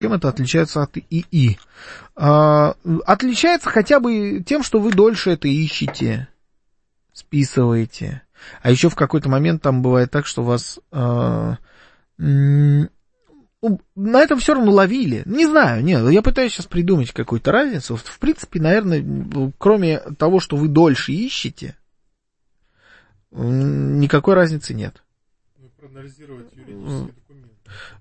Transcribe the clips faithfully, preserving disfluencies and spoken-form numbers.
Чем это отличается от ИИ? А, отличается хотя бы тем, что вы дольше это ищете, списываете. А еще в какой-то момент там бывает так, что вас а, м- на этом все равно ловили. Не знаю, нет, я пытаюсь сейчас придумать какую-то разницу. В принципе, наверное, кроме того, что вы дольше ищете, никакой разницы нет. Проанализировать юридический документ.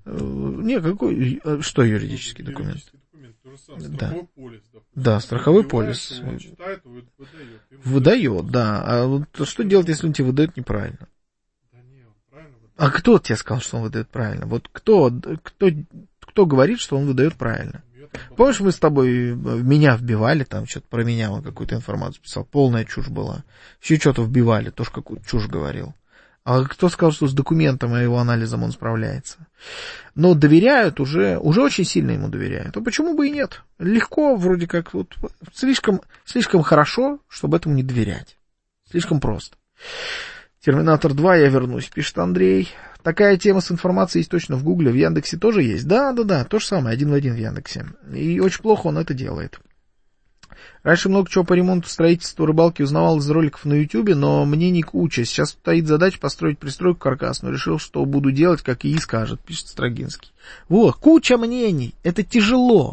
Не, какой, что юридический ну, документ? Юридический документ, то же самое, страховой да. полис. Допустим. Да, страховой полис. Он читает, выдает. Выдает, да. А вот что делать, если он тебе выдает неправильно? Да не, он правильно выдает. А кто тебе сказал, что он выдает правильно? Вот кто, кто, кто говорит, что он выдает правильно? Помнишь, мы с тобой меня вбивали, там что-то про меня он какую-то информацию писал, полная чушь была. Еще что-то вбивали, тоже какую-то чушь говорил. А кто сказал, что с документом и его анализом он справляется? Но доверяют уже, уже очень сильно ему доверяют. А почему бы и нет? Легко, вроде как, вот, слишком, слишком хорошо, чтобы этому не доверять. Слишком просто. Терминатор два, я вернусь, пишет Андрей. Такая тема с информацией есть точно в Гугле, в Яндексе тоже есть. Да, да, да, то же самое, один в один в Яндексе. И очень плохо он это делает. Раньше много чего по ремонту, строительству, рыбалке узнавал из роликов на Ютубе, но мне не куча. Сейчас стоит задача построить пристройку каркасную. Решил, что буду делать, как ИИ скажет, пишет Строгинский. Вот, куча мнений. Это тяжело.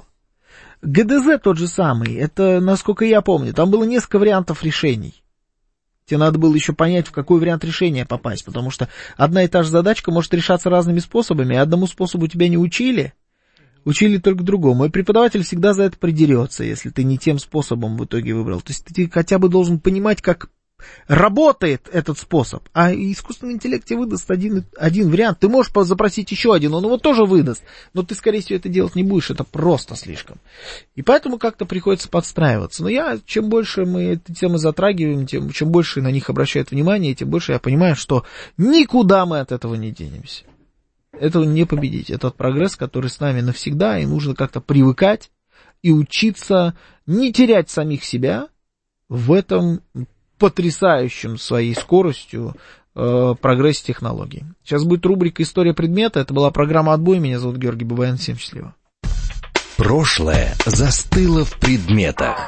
ГДЗ тот же самый. Это, насколько я помню, там было несколько вариантов решений. Тебе надо было еще понять, в какой вариант решения попасть, потому что одна и та же задачка может решаться разными способами, и одному способу тебя не учили, учили только другому. И преподаватель всегда за это придерется, если ты не тем способом в итоге выбрал. То есть ты хотя бы должен понимать, как работает этот способ. А искусственный интеллект тебе выдаст один, один вариант. Ты можешь запросить еще один, он его тоже выдаст. Но ты, скорее всего, это делать не будешь. Это просто слишком. И поэтому как-то приходится подстраиваться. Но я, чем больше мы эти темы затрагиваем, тем, чем больше на них обращают внимание, тем больше я понимаю, что никуда мы от этого не денемся. Этого не победить. Это прогресс, который с нами навсегда, и нужно как-то привыкать и учиться не терять самих себя в этом потрясающем своей скоростью э, прогрессе технологий. Сейчас будет рубрика «История предмета». Это была программа «Отбой». Меня зовут Георгий Бабаян. Всем счастливо. Прошлое застыло в предметах.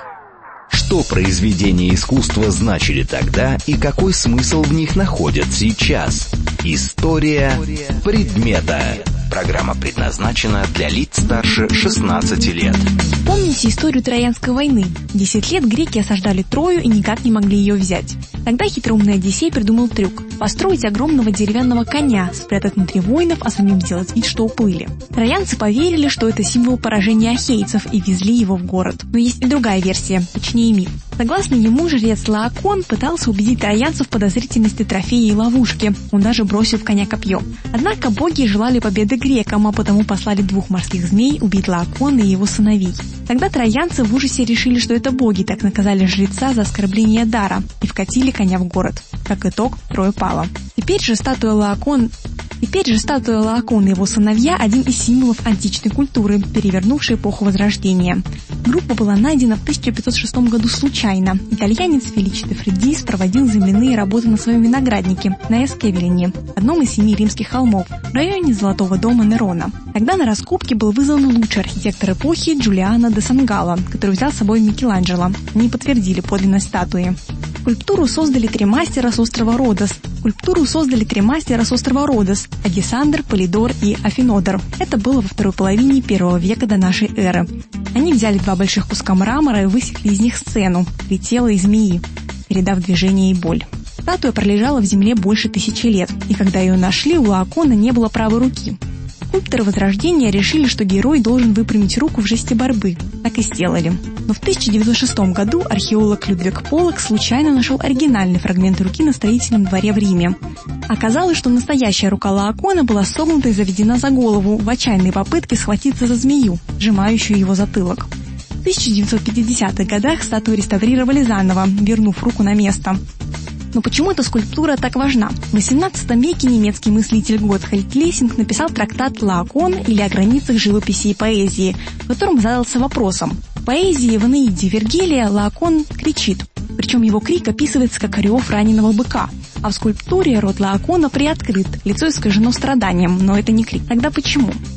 Что произведения искусства значили тогда и какой смысл в них находят сейчас? История предмета. Программа предназначена для лиц старше шестнадцати лет. Помните историю Троянской войны? Десять лет греки осаждали Трою и никак не могли ее взять. Тогда хитроумный Одиссей придумал трюк – построить огромного деревянного коня, спрятать внутри воинов, а самим сделать вид, что уплыли. Троянцы поверили, что это символ поражения ахейцев, и везли его в город. Но есть и другая версия, точнее миф. Согласно ему, жрец Лаокон пытался убедить троянцев в подозрительности трофея и ловушки. Он даже бросил в коня копье. Однако боги желали победы грекам, а потому послали двух морских змей убить Лаокона и его сыновей. Тогда троянцы в ужасе решили, что это боги так наказали жреца за оскорбление дара и вкатили коня в город. Как итог, Троя пала. Теперь же статуя Лаокон... Теперь же статуя Лаокона и его сыновья – один из символов античной культуры, перевернувшей эпоху Возрождения. Группа была найдена в тысяча пятьсот шестом году случайно. Итальянец Феличе де Фреддис проводил земляные работы на своем винограднике на Эскевелине, одном из семи римских холмов, в районе Золотого дома Нерона. Тогда на раскопки был вызван лучший архитектор эпохи Джулиано де Сангало, который взял с собой Микеланджело. Они подтвердили подлинность статуи. Скульптуру создали три мастера с острова Родос. Скульптуру создали три мастера с острова Родос – Агисандр, Полидор и Афинодор. Это было во второй половине первого века до нашей эры. Они взяли два больших куска мрамора и высекли из них сцену – три тела и змеи, передав движение и боль. Статуя пролежала в земле больше тысячи лет, и когда ее нашли, у Лаокона не было правой руки. Скульпторы Возрождения решили, что герой должен выпрямить руку в жесте борьбы. Так и сделали. Но в тысяча девятьсот шестом году археолог Людвиг Поллок случайно нашел оригинальный фрагмент руки на строительном дворе в Риме. Оказалось, что настоящая рука Лаокона была согнута и заведена за голову в отчаянной попытке схватиться за змею, сжимающую его затылок. В тысяча девятьсот пятидесятых годах статую реставрировали заново, вернув руку на место. Но почему эта скульптура так важна? В восемнадцатом веке немецкий мыслитель Готфрид Лессинг написал трактат «Лаокон» или «О границах живописи и поэзии», в котором задался вопросом. В поэзии в Энеиде Вергилия Лаокон кричит, причем его крик описывается как рев раненого быка. А в скульптуре рот Лаокона приоткрыт, лицо искажено страданием, но это не крик. Тогда почему?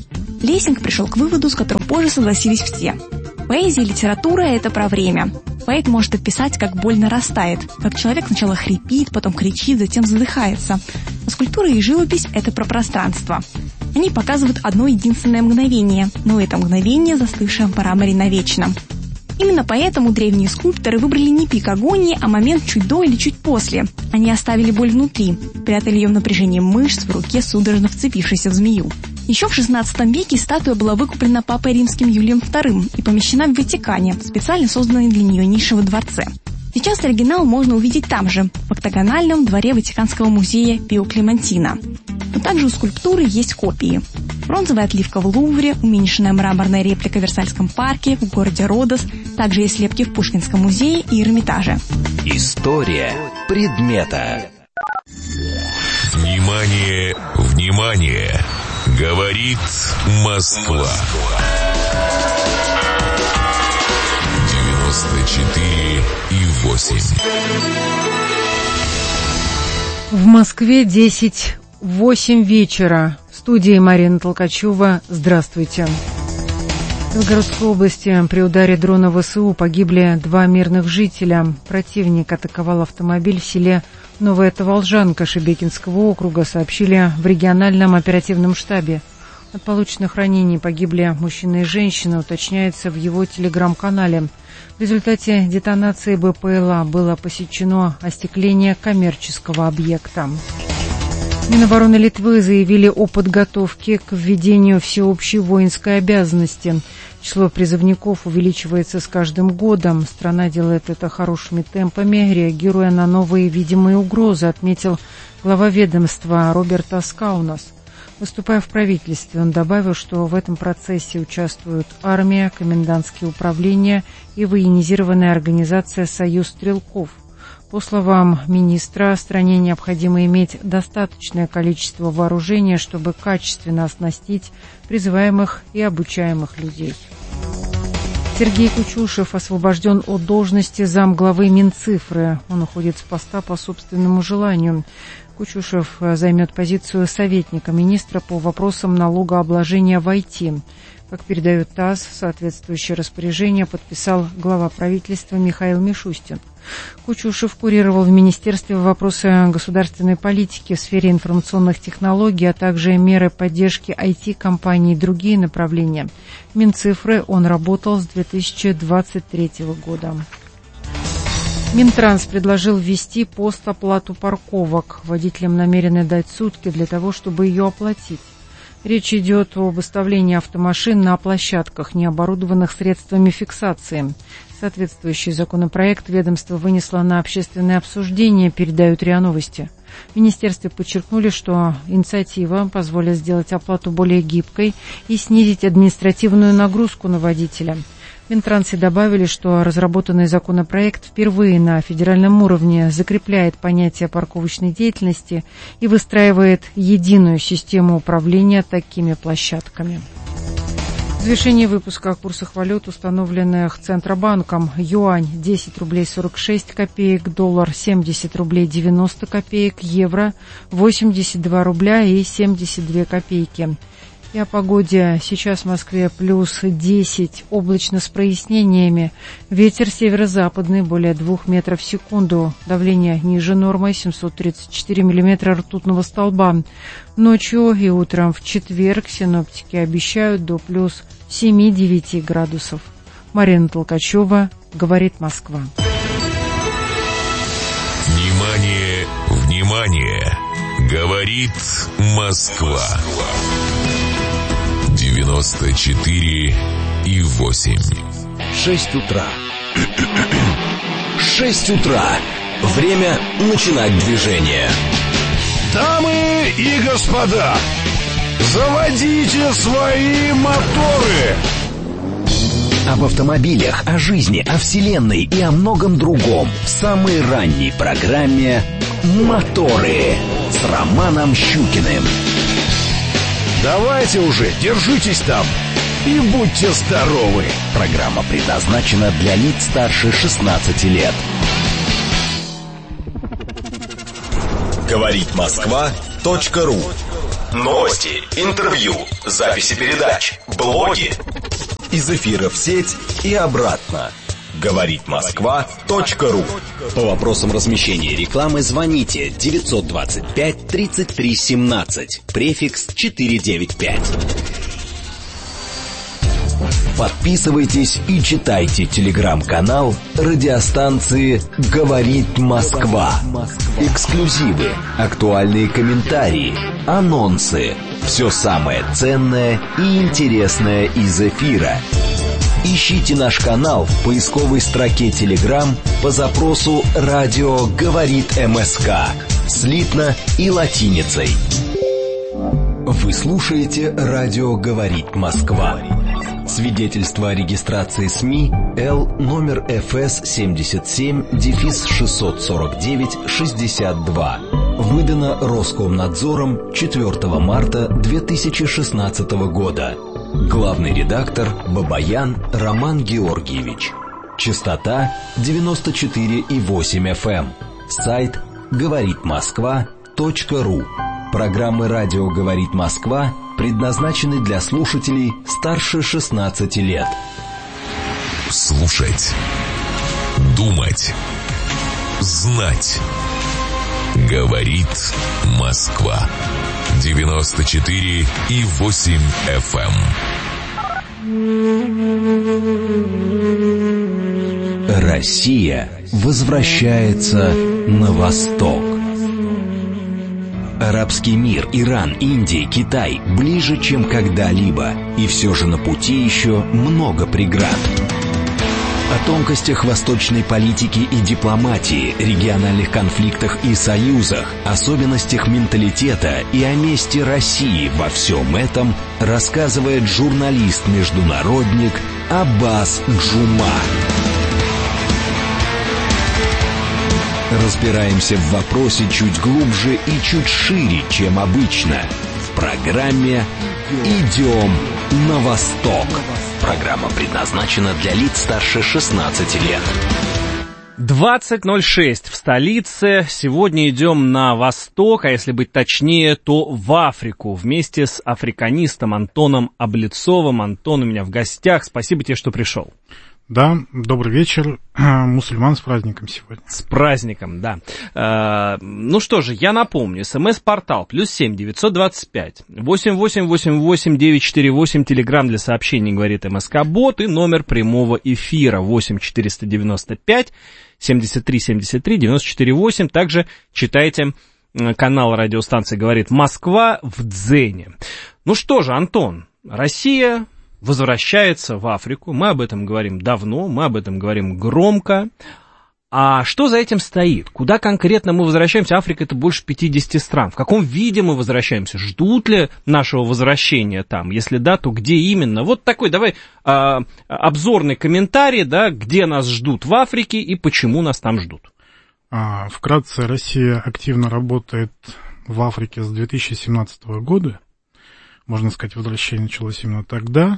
Лессинг пришел к выводу, с которым позже согласились все. Поэзия и литература – это про время. Поэт может описать, как боль нарастает, как человек сначала хрипит, потом кричит, затем задыхается. А скульптура и живопись – это про пространство. Они показывают одно единственное мгновение, но это мгновение, застывшее в мраморе навечно. Именно поэтому древние скульпторы выбрали не пик агонии, а момент чуть до или чуть после. Они оставили боль внутри, прятали ее в напряжении мышц в руке, судорожно вцепившейся в змею. Еще в шестнадцатом веке статуя была выкуплена папой римским Юлием вторым и помещена в Ватикане, в специально созданной для нее нише во дворце. Сейчас оригинал можно увидеть там же, в октагональном дворе Ватиканского музея Пио Клементино. Но также у скульптуры есть копии. Бронзовая отливка в Лувре, уменьшенная мраморная реплика в Версальском парке, в городе Родос, также есть слепки в Пушкинском музее и Эрмитаже. История предмета. Внимание, внимание! Говорит Москва. девяносто четыре и восемь. В Москве десять восемь вечера. В студии Марина Толкачева. Здравствуйте. В Белгородской области при ударе дрона ВСУ погибли два мирных жителя. Противник атаковал автомобиль в селе Новая Таволжанка Шебекинского округа, сообщили в региональном оперативном штабе. От полученных ранений погибли мужчина и женщина, уточняется в его телеграм-канале. В результате детонации БПЛА было посечено остекление коммерческого объекта. Минобороны Литвы заявили о подготовке к введению всеобщей воинской обязанности. Число призывников увеличивается с каждым годом. Страна делает это хорошими темпами, реагируя на новые видимые угрозы, отметил глава ведомства Роберт Аскаунас. Выступая в правительстве, он добавил, что в этом процессе участвуют армия, комендантские управления и военизированная организация «Союз стрелков». По словам министра, стране необходимо иметь достаточное количество вооружения, чтобы качественно оснастить призываемых и обучаемых людей. Сергей Кучушев освобожден от должности замглавы Минцифры. Он уходит с поста по собственному желанию. Кучушев займет позицию советника министра по вопросам налогообложения в ай ти. Как передает ТАСС, соответствующее распоряжение подписал глава правительства Михаил Мишустин. Кучушев курировал в министерстве вопросы государственной политики в сфере информационных технологий, а также меры поддержки ай ти-компаний и другие направления. В Минцифры он работал с две тысячи двадцать третьего года. Минтранс предложил ввести постоплату парковок. Водителям намерены дать сутки для того, чтобы ее оплатить. Речь идет об выставлении автомашин на площадках, не оборудованных средствами фиксации. Соответствующий законопроект ведомство вынесло на общественное обсуждение, передают РИА Новости. В министерстве подчеркнули, что инициатива позволит сделать оплату более гибкой и снизить административную нагрузку на водителя. В Минтрансе добавили, что разработанный законопроект впервые на федеральном уровне закрепляет понятие парковочной деятельности и выстраивает единую систему управления такими площадками. В завершении выпуска о курсах валют, установленных Центробанком. Юань десять рублей сорок шесть копеек, доллар семьдесят рублей девяносто копеек, евро восемьдесят два рубля и семьдесят две копейки. И о погоде. Сейчас в Москве плюс десять, облачно с прояснениями. Ветер северо-западный, более двух метров в секунду. Давление ниже нормы, семьсот тридцать четыре миллиметра ртутного столба. Ночью и утром в четверг синоптики обещают до плюс семь-девять градусов. Марина Толкачева, говорит Москва. Внимание, внимание! Говорит Москва. девяносто четыре и восемь. Шесть утра. Шесть утра. Время начинать движение. Дамы и господа, заводите свои моторы. Об автомобилях, о жизни, о вселенной и о многом другом в самой ранней программе «Моторы» с Романом Щукиным. Давайте уже, держитесь там и будьте здоровы. Программа предназначена для лиц старше шестнадцати лет. Говорит Москва точка ру. Новости, интервью, записи передач, блоги. Из эфира в сеть и обратно. Говорит Москва точка ру. По вопросам размещения рекламы звоните девятьсот двадцать пять тридцать три семнадцать, префикс четыреста девяносто пять. Подписывайтесь и читайте телеграм-канал радиостанции «Говорит Москва». Эксклюзивы, актуальные комментарии, анонсы. Все самое ценное и интересное из эфира. Ищите наш канал в поисковой строке Telegram по запросу «Радио говорит МСК» слитно и латиницей. Вы слушаете «Радио говорит Москва». Свидетельство о регистрации СМИ Л номер эф эс семьдесят семь шестьсот сорок девять шестьдесят два. Выдано Роскомнадзором четвёртого марта две тысячи шестнадцатого года. Главный редактор Бабаян Роман Георгиевич. Частота девяносто четыре и восемь эф эм. Сайт говорит москва точка ру. Программы «Радио говорит Москва» предназначены для слушателей старше шестнадцати лет. Слушать, думать, знать. Говорит Москва. девяносто четыре и восемь эф эм. Россия возвращается на восток. Арабский мир, Иран, Индия, Китай ближе, чем когда-либо. И все же на пути еще много преград. О тонкостях восточной политики и дипломатии, региональных конфликтах и союзах, особенностях менталитета и о месте России во всем этом рассказывает журналист-международник Аббас Джума. Разбираемся в вопросе чуть глубже и чуть шире, чем обычно. В программе «Идем на восток». Программа предназначена для лиц старше шестнадцати лет. двадцать ноль шесть в столице. Сегодня идем на восток, а если быть точнее, то в Африку. Вместе с африканистом Антоном Облицовым. Антон у меня в гостях. Спасибо тебе, что пришел. Да, добрый вечер, мусульман, с праздником сегодня. С праздником, да. Э, ну что же, я напомню, смс-портал плюс семь девятьсот двадцать пять восемь восемь восемь восемь девять четыре восемь, телеграмм для сообщений говорит МСК-бот и номер прямого эфира восемь четыреста девяносто пять семьдесят три семьдесят три девяносто четыре восемь. Также читайте канал радиостанции «Говорит Москва» в Дзене. Ну что же, Антон, Россия возвращается в Африку. Мы об этом говорим давно, мы об этом говорим громко. А что за этим стоит? Куда конкретно мы возвращаемся? Африка — это больше пятидесяти стран. В каком виде мы возвращаемся? Ждут ли нашего возвращения там? Если да, то где именно? Вот такой, давай, а, обзорный комментарий, да, где нас ждут в Африке и почему нас там ждут. А, вкратце, Россия активно работает в Африке с две тысячи семнадцатого года. Можно сказать, возвращение началось именно тогда.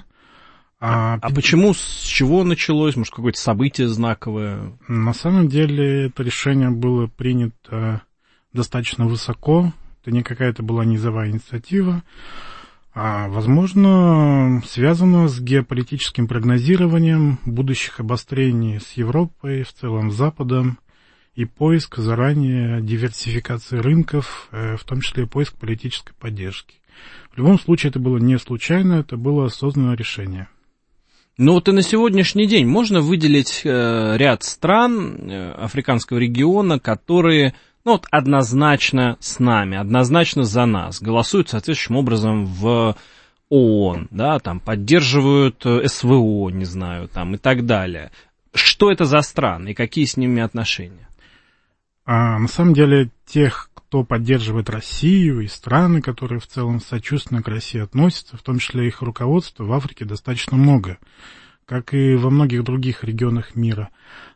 А, а почему, с чего началось? Может, какое-то событие знаковое? На самом деле, это решение было принято достаточно высоко. Это не какая-то была низовая инициатива. А, возможно, связано с геополитическим прогнозированием будущих обострений с Европой, в целом с Западом, и поиск заранее диверсификации рынков, в том числе и поиск политической поддержки. В любом случае, это было не случайно, это было осознанное решение. Ну вот и на сегодняшний день можно выделить э, ряд стран э, африканского региона, которые, ну вот, однозначно с нами, однозначно за нас, голосуют соответствующим образом в ООН, да, там поддерживают СВО, не знаю, там и так далее. Что это за страны и какие с ними отношения? А, на самом деле, тех, кто поддерживает Россию, и страны, которые в целом сочувственно к России относятся, в том числе их руководство, в Африке достаточно много, как и во многих других регионах мира.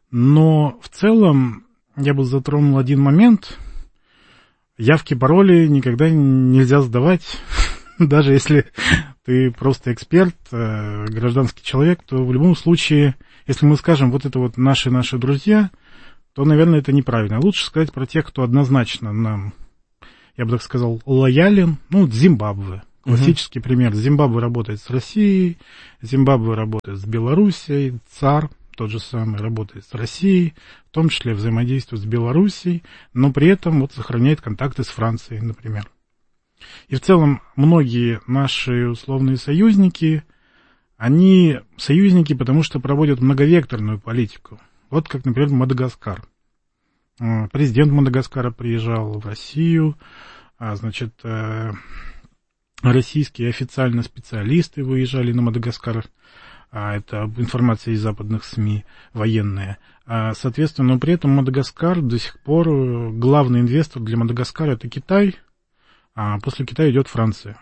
Но в целом я бы затронул один момент. Явки, пароли никогда нельзя сдавать, даже если ты просто эксперт, гражданский человек, то в любом случае, если мы скажем, вот это вот наши-наши друзья, то, наверное, это неправильно. Лучше сказать про тех, кто однозначно нам я бы так сказал, лоялен, ну, Зимбабве. Классический uh-huh. пример. Зимбабве работает с Россией, Зимбабве работает с Белоруссией, ЦАР тот же самый работает с Россией, в том числе взаимодействует с Белоруссией, но при этом вот сохраняет контакты с Францией, например. И в целом многие наши условные союзники, они союзники, потому что проводят многовекторную политику. Вот как, например, Мадагаскар. Президент Мадагаскара приезжал в Россию, а, значит, российские официальные специалисты выезжали на Мадагаскар, а, это информация из западных СМИ, военная. А, соответственно, но при этом Мадагаскар до сих пор, главный инвестор для Мадагаскара это Китай, а после Китая идет Франция.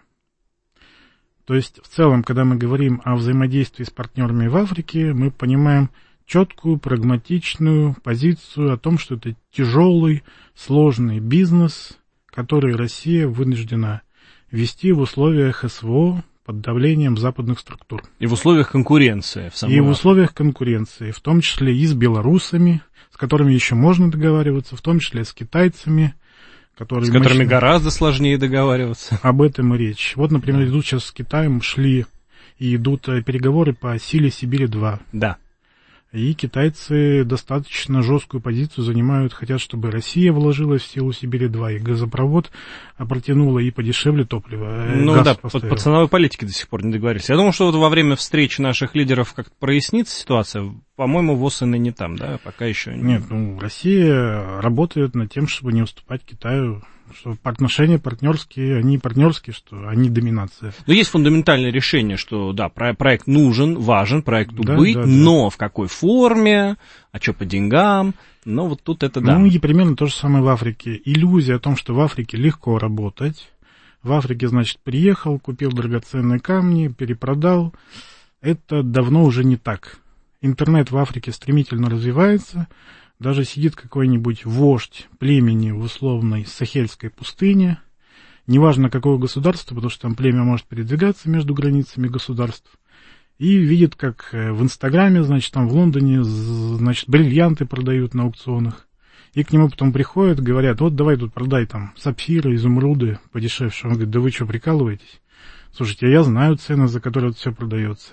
То есть, в целом, когда мы говорим о взаимодействии с партнерами в Африке, мы понимаем четкую, прагматичную позицию о том, что это тяжелый, сложный бизнес, который Россия вынуждена вести в условиях СВО под давлением западных структур. И в условиях конкуренции. В и в условиях конкуренции, в том числе и с белорусами, с которыми еще можно договариваться, в том числе с китайцами, которые с которыми мощно... гораздо сложнее договариваться. Об этом и речь. Вот, например, идут сейчас с Китаем, шли и идут переговоры по силе Сибири-два. Да. И китайцы достаточно жесткую позицию занимают, хотят, чтобы Россия вложилась в силу Сибири-два, и газопровод протянула и подешевле топливо. Ну да, по, по ценовой политике до сих пор не договорились. Я думаю, что вот во время встречи наших лидеров как-то прояснится ситуация. По-моему, ВОЗ и не там, да, пока еще не... Нет, ну, Россия работает над тем, чтобы не уступать Китаю, что отношения партнерские, они партнерские, что они доминация. Но есть фундаментальное решение, что, да, проект нужен, важен, проекту да, быть, да, да. но в какой форме, а что по деньгам, но вот тут это да. Ну и примерно то же самое в Африке. Иллюзия о том, что в Африке легко работать. В Африке, значит, приехал, купил драгоценные камни, перепродал. Это давно уже не так. Интернет в Африке стремительно развивается. Даже сидит какой-нибудь вождь племени в условной сахельской пустыне. Неважно, какое государство, потому что там племя может передвигаться между границами государств. И видит, как в Инстаграме, значит, там в Лондоне, значит, бриллианты продают на аукционах. И к нему потом приходят, говорят, вот давай тут продай там сапфиры, изумруды подешевше. Он говорит, да вы что, прикалываетесь? Слушайте, а я знаю цены, за которые это все продается.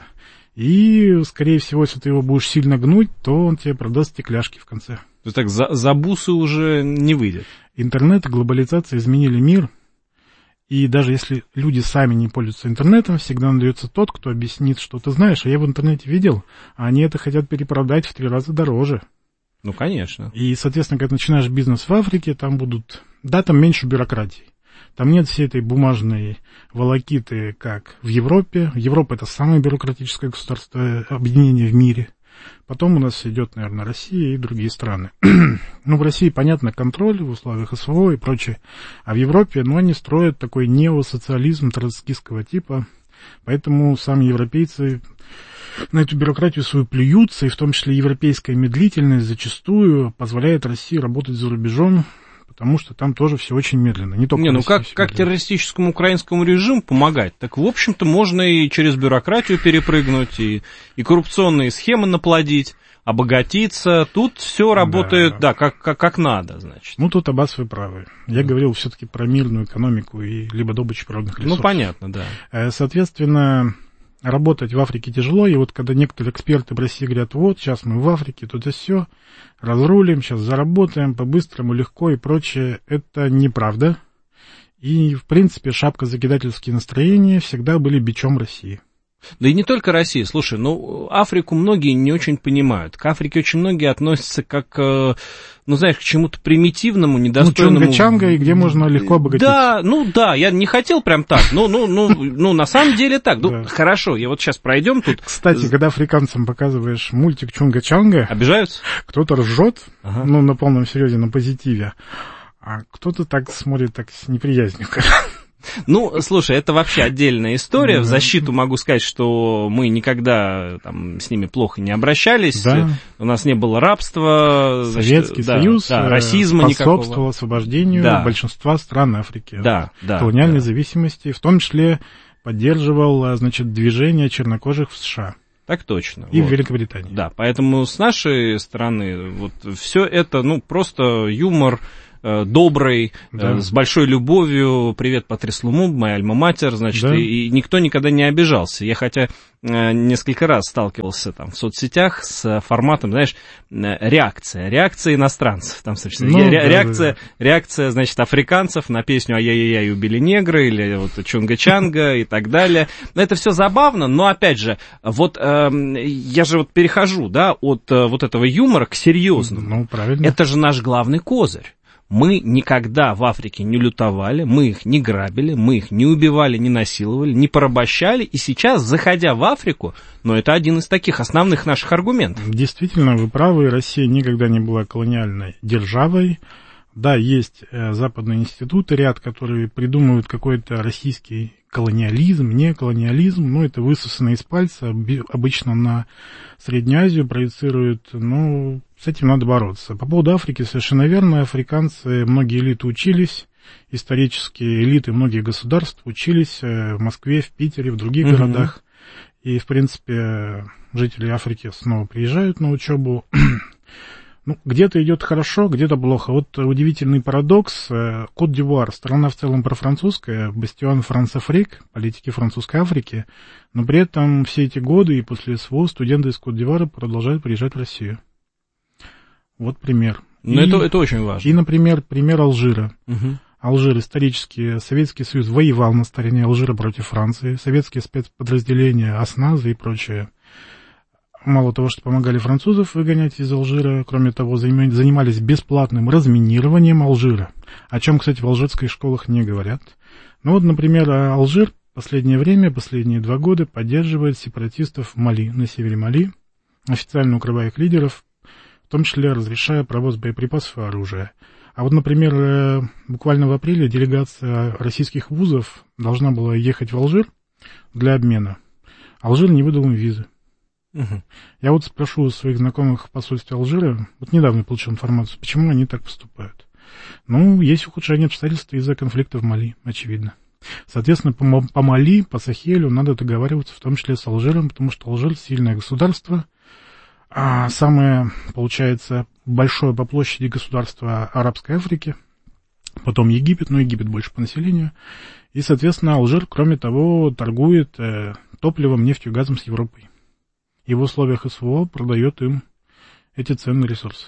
И, скорее всего, если ты его будешь сильно гнуть, то он тебе продаст стекляшки в конце. То есть так за, за бусы уже не выйдет. Интернет и глобализация изменили мир. И даже если люди сами не пользуются интернетом, всегда найдется тот, кто объяснит, что ты знаешь, а я в интернете видел, а они это хотят перепродать в три раза дороже. Ну, конечно. И, соответственно, когда начинаешь бизнес в Африке, там будут... Да, там меньше бюрократии. Там нет всей этой бумажной волокиты, как в Европе. Европа — это самое бюрократическое государство, объединение в мире. Потом у нас идет, наверное, Россия и другие страны. Ну, в России, понятно, контроль в условиях СВО и прочее. А в Европе, ну, они строят такой неосоциализм троцкистского типа. Поэтому сами европейцы на эту бюрократию свою плюются, и в том числе европейская медлительность зачастую позволяет России работать за рубежом, потому что там тоже все очень медленно. Не, только не ну как, как террористическому украинскому режиму помогать? Так, в общем-то, можно и через бюрократию перепрыгнуть, и, и коррупционные схемы наплодить, обогатиться. Тут все работает, да, да как, как, как надо, значит. Ну, тут Аббас, вы правы. Я говорил все-таки про мирную экономику и либо добычу природных ресурсов. Ну, понятно, да. Соответственно, работать в Африке тяжело, и вот когда некоторые эксперты в России говорят, вот, сейчас мы в Африке, тут и все, разрулим, сейчас заработаем по-быстрому, легко и прочее, это неправда. И, в принципе, шапкозакидательские настроения всегда были бичом России. Да и не только Россия. Слушай, ну, Африку многие не очень понимают. К Африке очень многие относятся как, ну, знаешь, к чему-то примитивному, недостойному. Ну, чунга-чанга, и где можно легко обогатиться. Да, ну, да, я не хотел прям так. Ну, ну, ну, ну, на самом деле так. Ну, да. Хорошо, я вот сейчас пройдем тут. Кстати, когда африканцам показываешь мультик Чунга-чанга... Обижаются? Кто-то ржет, ага. ну, на полном серьезе, на позитиве, а кто-то так смотрит так с неприязнью. Ну, слушай, это вообще отдельная история. В защиту могу сказать, что мы никогда там с ними плохо не обращались. Да. У нас не было рабства. Советский значит, Союз да, да, расизма никакого. Способствовал освобождению да. большинства стран Африки. Да, да, колониальной да. зависимости, в том числе поддерживал, значит, движение чернокожих в США. Так точно. И вот. в Великобритании. Да, поэтому с нашей стороны вот все это, ну, просто юмор, добрый, да. с большой любовью. Привет, Патрис Лумумба, моя альма-матер, значит, да. и, и никто никогда не обижался. Я хотя несколько раз сталкивался там в соцсетях с форматом, знаешь, реакция, реакция иностранцев. Там, собственно, ну, ре- да, реакция, да. реакция, значит, африканцев на песню «Ай-яй-яй, убили негры» или вот «Чунга-чанга» и так далее. Это все забавно, но, опять же, вот э, я же вот перехожу, да, от э, вот этого юмора к серьезному. Ну, правильно. Это же наш главный козырь. Мы никогда в Африке не лютовали, мы их не грабили, мы их не убивали, не насиловали, не порабощали. И сейчас, заходя в Африку, ну, это один из таких основных наших аргументов. Действительно, вы правы, Россия никогда не была колониальной державой. Да, есть э, западные институты, ряд, которые придумывают какой-то российский колониализм, не колониализм, но это высосано из пальца, обычно на Среднюю Азию проецируют, ну, с этим надо бороться. По поводу Африки совершенно верно, африканцы, многие элиты учились, исторические элиты многих государств учились в Москве, в Питере, в других mm-hmm. городах, и, в принципе, жители Африки снова приезжают на учебу. Ну, где-то идет хорошо, где-то плохо. Вот удивительный парадокс. Кот-д'Ивуар, страна в целом профранцузская, бастион Франс-Африк, политики французской Африки, но при этом все эти годы и после СВО студенты из Кот-д'Ивуара продолжают приезжать в Россию. Вот пример. Но и, это, это очень важно. И, например, пример Алжира. Угу. Алжир исторически, Советский Союз воевал на стороне Алжира против Франции, советские спецподразделения, ОСНАЗы и прочее. Мало того, что помогали французов выгонять из Алжира, кроме того, занимались бесплатным разминированием Алжира, о чем, кстати, в алжирских школах не говорят. Ну вот, например, Алжир в последнее время, последние два года поддерживает сепаратистов в Мали, на севере Мали, официально укрывая их лидеров, в том числе разрешая провоз боеприпасов и оружия. А вот, например, буквально в апреле делегация российских вузов должна была ехать в Алжир для обмена. Алжир не выдал им визы. Угу. Я вот спрошу у своих знакомых в посольстве Алжира, вот недавно получил информацию, почему они так поступают. Ну, есть ухудшение обстоятельств из-за конфликта в Мали, очевидно. Соответственно, по, по Мали, по Сахелю надо договариваться, в том числе с Алжиром, потому что Алжир сильное государство, а самое, получается, большое по площади государство Арабской Африки, потом Египет, но Египет больше по населению, и, соответственно, Алжир, кроме того, торгует э, топливом, нефтью, газом с Европой. И в условиях СВО продает им эти ценные ресурсы.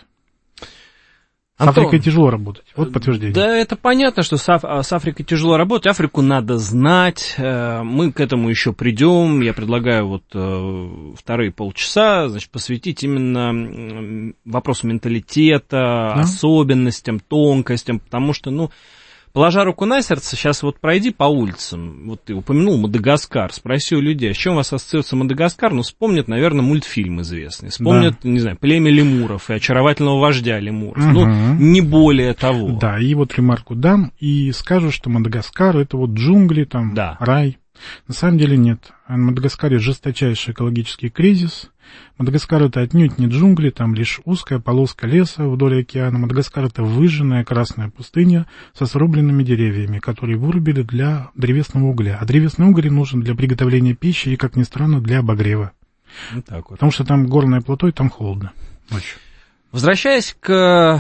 С Антон, Африкой тяжело работать. Вот подтверждение. Да, это понятно, что с, Аф- с Африкой тяжело работать. Африку надо знать. Мы к этому еще придем. Я предлагаю вот вторые полчаса, значит, посвятить именно вопросу менталитета, да? Особенностям, тонкостям, потому что, ну, положа руку на сердце, сейчас вот пройди по улицам, вот ты упомянул Мадагаскар, спроси у людей, а с чем у вас ассоциируется Мадагаскар? Ну, вспомнят, наверное, мультфильм известный, вспомнят, да. не знаю, племя лемуров и очаровательного вождя лемуров, угу. ну, не более того. Да, и вот ремарку дам, и скажу, что Мадагаскар — это вот джунгли, там, да. рай. На самом деле нет. В Мадагаскаре жесточайший экологический кризис. Мадагаскар — это отнюдь не джунгли, там лишь узкая полоска леса вдоль океана. Мадагаскар — это выжженная красная пустыня со срубленными деревьями, которые вырубили для древесного угля. А древесный уголь нужен для приготовления пищи и, как ни странно, для обогрева. Вот так вот. Потому что там горное плато, и там холодно ночью. Возвращаясь к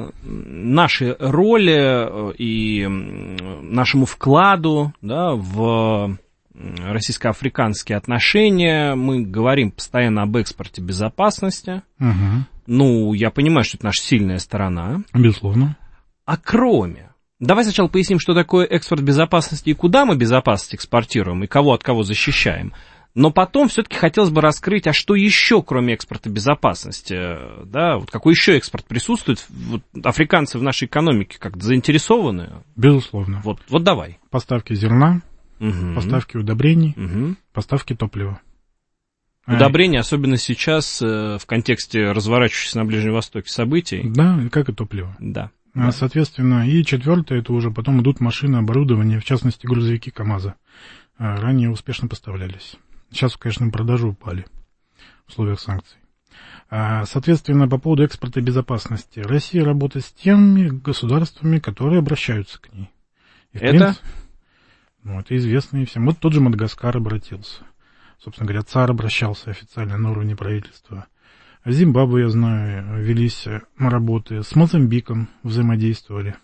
нашей роли и нашему вкладу, да, в российско-африканские отношения, мы говорим постоянно об экспорте безопасности. Угу. Ну, я понимаю, что это наша сильная сторона. Безусловно. А кроме... Давай сначала поясним, что такое экспорт безопасности и куда мы безопасность экспортируем, и кого от кого защищаем. Но потом все-таки хотелось бы раскрыть, а что еще, кроме экспорта безопасности, да, вот какой еще экспорт присутствует? Вот африканцы в нашей экономике как-то заинтересованы? Безусловно. Вот, вот давай. Поставки зерна, угу. поставки удобрений, угу. поставки топлива. Удобрения, особенно сейчас, в контексте разворачивающихся на Ближнем Востоке событий. Да, как и топливо. Да. А, соответственно, и четвертое, это уже потом идут машины, оборудование, в частности, грузовики КАМАЗа. Ранее успешно поставлялись. Сейчас, конечно, продажи упали в условиях санкций. Соответственно, по поводу экспорта безопасности. Россия работает с теми государствами, которые обращаются к ней. И, это? Принципе, ну, это известно и всем. Вот тот же Мадагаскар обратился. Собственно говоря, ЦАР обращался официально на уровне правительства. В Зимбабве, я знаю, велись работы. С Мозамбиком взаимодействовали.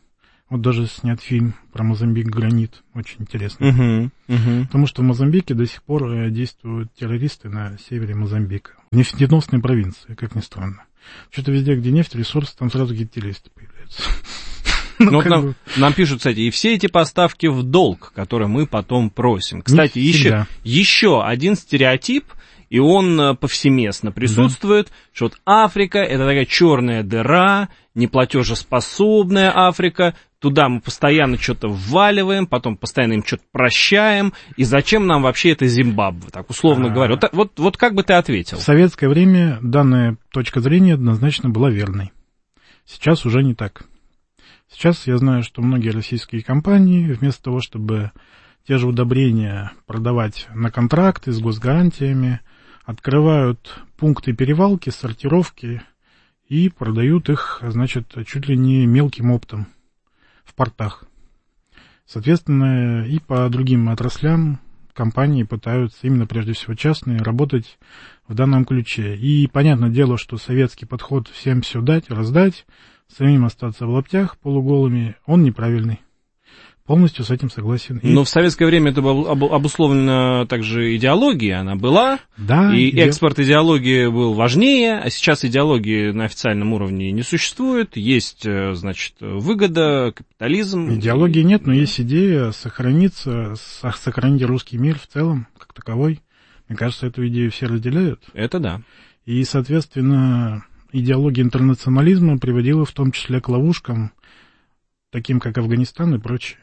Вот даже снят фильм про Мозамбик «Гранит». Очень интересно. Uh-huh, uh-huh. Потому что в Мозамбике до сих пор действуют террористы на севере Мозамбика. В нефтеносной провинции, как ни странно. Что-то везде, где нефть, ресурсы, там сразу какие-то террористы появляются. Ну, вот нам, нам пишут, кстати, и все эти поставки в долг, которые мы потом просим. Кстати, еще, еще один стереотип, и он повсеместно присутствует, да. Что вот Африка — это такая черная дыра, неплатежеспособная Африка, туда мы постоянно что-то вваливаем, потом постоянно им что-то прощаем, и зачем нам вообще это Зимбабве, так условно а... говоря. Вот, вот, вот как бы ты ответил? В советское время данная точка зрения однозначно была верной. Сейчас уже не так. Сейчас я знаю, что многие российские компании, вместо того, чтобы те же удобрения продавать на контракты с госгарантиями, открывают пункты перевалки, сортировки и продают их, значит, чуть ли не мелким оптом в портах. Соответственно, и по другим отраслям компании пытаются, именно прежде всего частные, работать в данном ключе. И понятное дело, что советский подход всем все дать, раздать, самим остаться в лаптях полуголыми, он неправильный. Полностью с этим согласен. И... Но в советское время это было обусловлено также идеологией, она была, да, и иде... экспорт идеологии был важнее, а сейчас идеологии на официальном уровне не существует, есть, значит, выгода, капитализм. Идеологии нет, но есть идея сохраниться, сохранить русский мир в целом, как таковой. Мне кажется, эту идею все разделяют. Это да. И, соответственно, идеология интернационализма приводила в том числе к ловушкам, таким как Афганистан и прочее.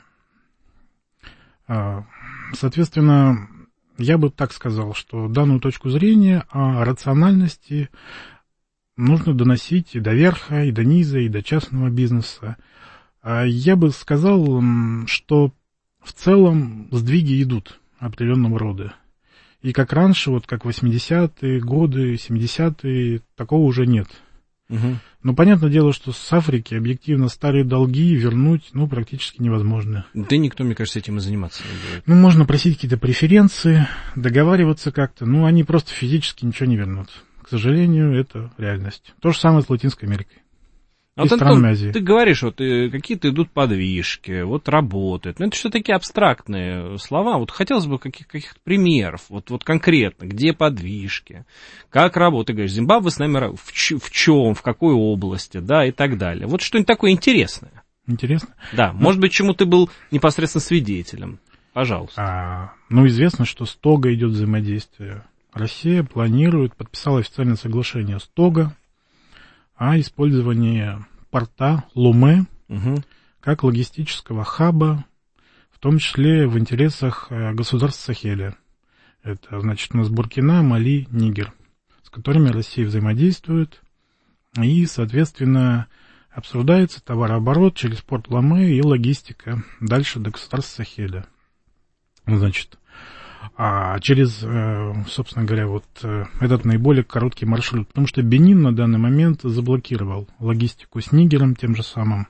Соответственно, я бы так сказал, что данную точку зрения о рациональности нужно доносить и до верха, и до низа, и до частного бизнеса. Я бы сказал, что в целом сдвиги идут определенного рода. И как раньше, вот как восьмидесятые годы, семидесятые, такого уже нет. Угу. Но понятное дело, что с Африки объективно старые долги вернуть, ну, практически невозможно. Да никто, мне кажется, этим и заниматься не будет. Ну, можно просить какие-то преференции, договариваться как-то, но они просто физически ничего не вернут. К сожалению, это реальность. То же самое с Латинской Америкой. А вот, Антон, ты говоришь, вот какие-то идут подвижки, вот работают. Ну, это все такие абстрактные слова. Вот хотелось бы каких- каких-то примеров, вот, вот конкретно, где подвижки, как работает. Ты говоришь, Зимбабве с нами в, ч- в чем, в какой области, да, и так далее. Вот что-нибудь такое интересное. Интересно? Да, ну, может быть, чему ты был непосредственно свидетелем. Пожалуйста. А, ну, известно, что с Того идет взаимодействие. Россия планирует, подписала официальное соглашение с Того о использовании порта Ломе угу. как логистического хаба, в том числе в интересах государств Сахеля. Это, значит, у нас Буркина, Мали, Нигер, с которыми Россия взаимодействует, и, соответственно, обсуждается товарооборот через порт Ломе и логистика дальше до государств Сахеля. Значит, а через, собственно говоря, вот этот наиболее короткий маршрут, потому что Бенин на данный момент заблокировал логистику с Нигером тем же самым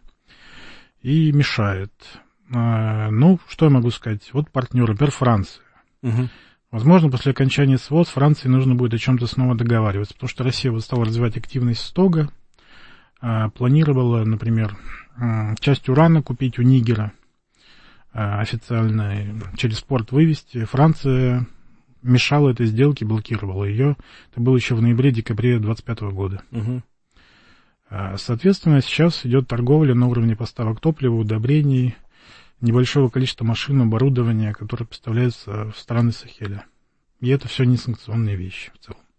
и мешает. Ну, что я могу сказать? Вот партнер, например, Франция. Угу. Возможно, после окончания СВОЗ Франции нужно будет о чем-то снова договариваться, потому что Россия вот стала развивать активность с Того, планировала, например, часть урана купить у Нигера, официально через порт вывести. Франция мешала этой сделке, блокировала ее. Это было еще в ноябре-декабре двадцать пятого года. Угу. Соответственно, сейчас идет торговля на уровне поставок топлива, удобрений, небольшого количества машин, оборудования, которое поставляется в страны Сахеля. И это все несанкционные вещи в целом.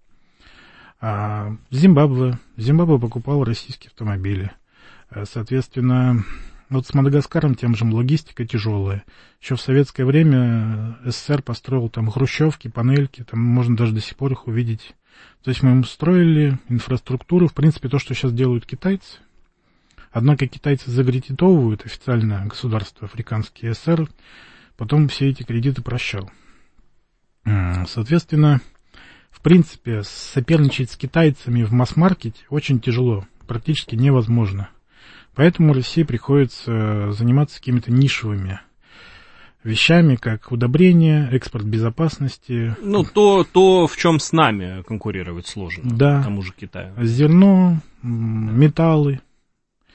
А Зимбабве. Зимбабве покупал российские автомобили. Соответственно, вот с Мадагаскаром тем же логистика тяжелая. Еще в советское время СССР построил там хрущевки, панельки, там можно даже до сих пор их увидеть. То есть мы им строили инфраструктуру, в принципе, то, что сейчас делают китайцы. Однако китайцы закредитовывают официально государство африканские СССР, потом все эти кредиты прощал. Соответственно, в принципе, соперничать с китайцами в масс-маркете очень тяжело, практически невозможно. Поэтому России приходится заниматься какими-то нишевыми вещами, как удобрения, экспорт безопасности. Ну, то, то в чем с нами конкурировать сложно, да. Тому же Китаю. Зерно, металлы.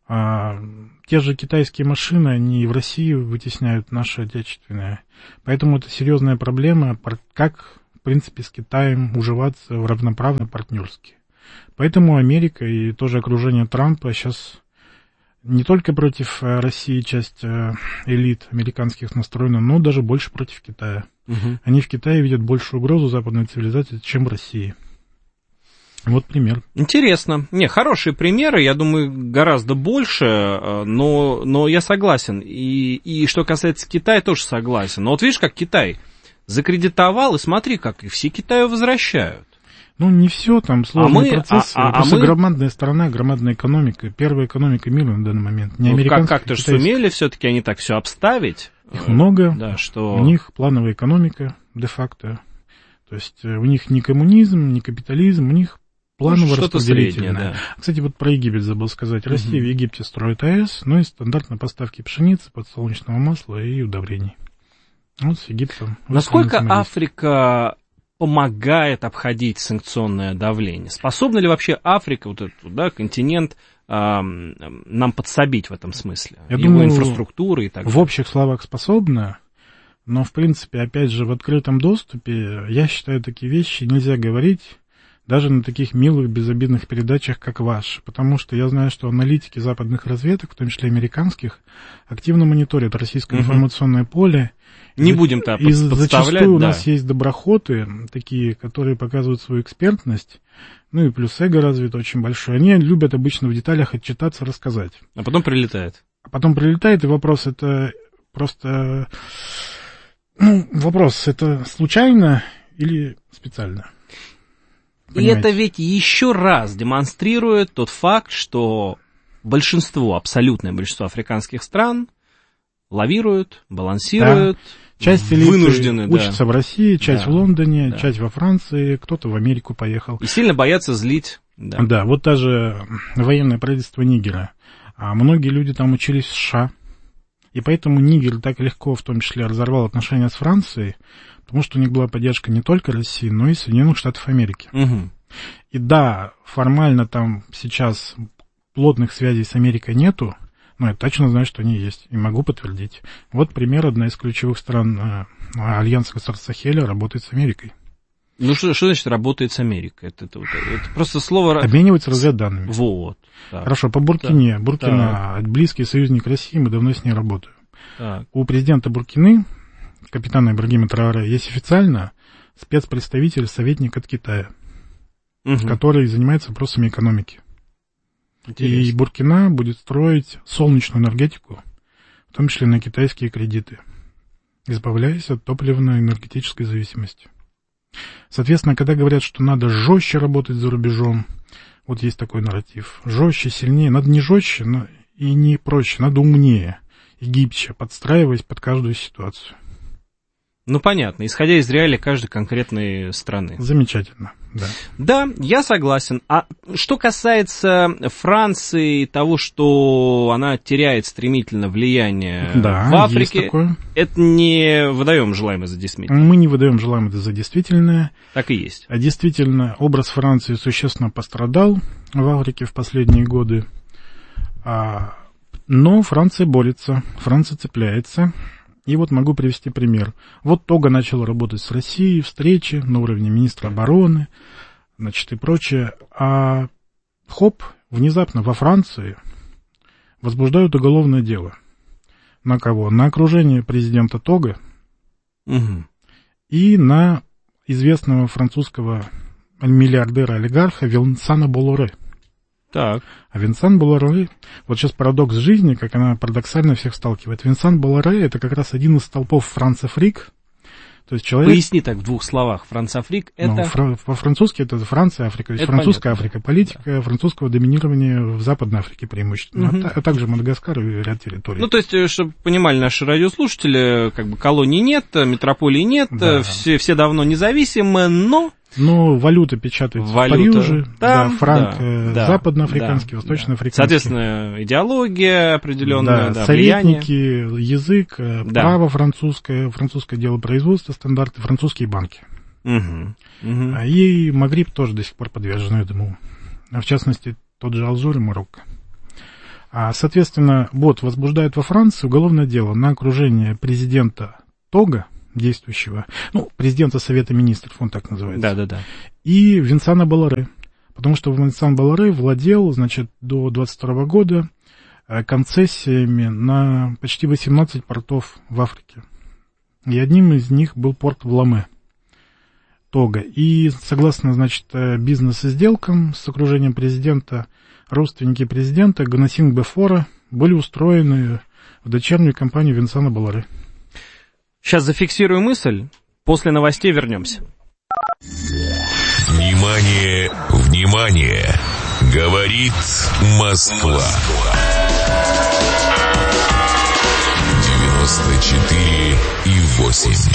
А, те же китайские машины, они и в России вытесняют наши отечественные. Поэтому это серьезная проблема, как, в принципе, с Китаем уживаться в равноправно партнерски. Поэтому Америка и тоже окружение Трампа сейчас не только против России часть элит американских настроена, но даже больше против Китая. Угу. Они в Китае видят большую угрозу западной цивилизации, чем в России. Вот пример. Интересно. Не, хорошие примеры, я думаю, гораздо больше, но, но я согласен. И, и что касается Китая, тоже согласен. Но вот видишь, как Китай закредитовал, и смотри, как и все Китаю возвращают. Ну, не все, там сложные а мы, процессы. А, а, Просто а мы... громадная страна, громадная экономика. Первая экономика мира на данный момент. Не ну, американская, как, как-то же сумели все-таки они так все обставить. Их много. Да, что... У них плановая экономика, де-факто. То есть у них не коммунизм, не капитализм, у них планово-распределительное. Да. Кстати, вот про Египет забыл сказать. Россия угу. в Египте строит АЭС, но и стандартные поставки пшеницы, подсолнечного масла и удобрений. Вот с Египтом. Насколько Африка помогает обходить санкционное давление? Способна ли вообще Африка, вот этот да, континент, э, нам подсобить в этом смысле? Я Его думаю, инфраструктура и так далее? В общих словах способна, но, в принципе, опять же, в открытом доступе, я считаю, такие вещи нельзя говорить даже на таких милых, безобидных передачах, как ваши. Потому что я знаю, что аналитики западных разведок, в том числе американских, активно мониторят российское угу. информационное поле. Не и, будем там подставлять. И зачастую у да. нас есть доброхоты, такие, которые показывают свою экспертность, ну и плюс эго развито очень большое. Они любят обычно в деталях отчитаться, рассказать. А потом прилетает. А потом прилетает, и вопрос это просто... Ну, вопрос, это случайно или специально? И это ведь еще раз демонстрирует тот факт, что большинство, абсолютное большинство африканских стран лавируют, балансируют, да. Часть вынуждены, учатся да. в России, часть да. в Лондоне, да. часть во Франции, кто-то в Америку поехал. И сильно боятся злить. Да, да вот даже военное правительство Нигера. А многие люди там учились в США. И поэтому Нигер так легко, в том числе, разорвал отношения с Францией, потому что у них была поддержка не только России, но и Соединенных Штатов Америки. Угу. И да, формально там сейчас плотных связей с Америкой нету, но я точно знаю, что они есть, и могу подтвердить. Вот пример, одна из ключевых стран э, Альянса государств Сахеля работает с Америкой. Ну, что, что значит работает с Америкой? Это, это, это просто слово... Обменивается разведданными. Вот. Так. Хорошо, по Буркине. Так. Буркина, так. близкий союзник России, мы давно с ней работаем. Так. У президента Буркины, капитана Ибрагима Траоре, есть официально спецпредставитель, советник от Китая, угу. который занимается вопросами экономики. Интересно. И Буркина будет строить солнечную энергетику, в том числе на китайские кредиты, избавляясь от топливно-энергетической зависимости. Соответственно, когда говорят, что надо жестче работать за рубежом, вот есть такой нарратив. Жестче, сильнее. Надо не жестче, но и не проще. Надо умнее и гибче, подстраиваясь под каждую ситуацию. Ну, понятно. Исходя из реалий каждой конкретной страны. Замечательно, да. Да, я согласен. А что касается Франции, того, что она теряет стремительно влияние да, в Африке, есть такое. Это не выдаем желаемое за действительное. Мы не выдаем желаемое за действительное. Так и есть. А действительно, образ Франции существенно пострадал в Африке в последние годы. Но Франция борется, Франция цепляется. И вот могу привести пример. Вот Того начал работать с Россией, встречи на уровне министра обороны, значит, и прочее. А хоп, внезапно во Франции возбуждают уголовное дело. На кого? На окружение президента Того угу. и на известного французского миллиардера-олигарха Винсана Болоре. Так. А Винсан Болоре, вот сейчас парадокс жизни, как она парадоксально всех сталкивает. Винсан Болоре — это как раз один из столпов Францафрик. То есть человек... Поясни так в двух словах. Францафрик — это... Ну, фра- по-французски это Франция, Африка. То есть французская понятно. Африка. Политика да. французского доминирования в Западной Африке преимущественно. Угу. А, а также Мадагаскар и ряд территорий. Ну, то есть, чтобы понимали наши радиослушатели, как бы колоний нет, метрополии нет, да. все, все давно независимы, но... Ну, валюта печатается валюта, в Париже, да, да, франк да, да, западноафриканский, да, восточноафриканский. Соответственно, идеология определенная, да, да, советники, влияние. Язык, да. право французское, французское дело производства, стандарты, французские банки. Угу, угу. И Магриб тоже до сих пор подвержен этому. В частности, тот же Алжир и Марокко. А, соответственно, бот возбуждает во Франции уголовное дело на окружение президента Тога, действующего, ну, президента Совета Министров, он так называется. Да-да-да. И Винсана Боларе. Потому что Винсан Боларе владел, значит, до двадцать второго года концессиями на почти восемнадцать портов в Африке. И одним из них был порт в Ломе, Тога. И согласно, значит, бизнес-сделкам с окружением президента, родственники президента Ганасинг Бефора были устроены в дочернюю компанию Винсана Боларе. Сейчас зафиксирую мысль, после новостей вернемся. Внимание, внимание! Говорит Москва. девяносто четыре и восемь.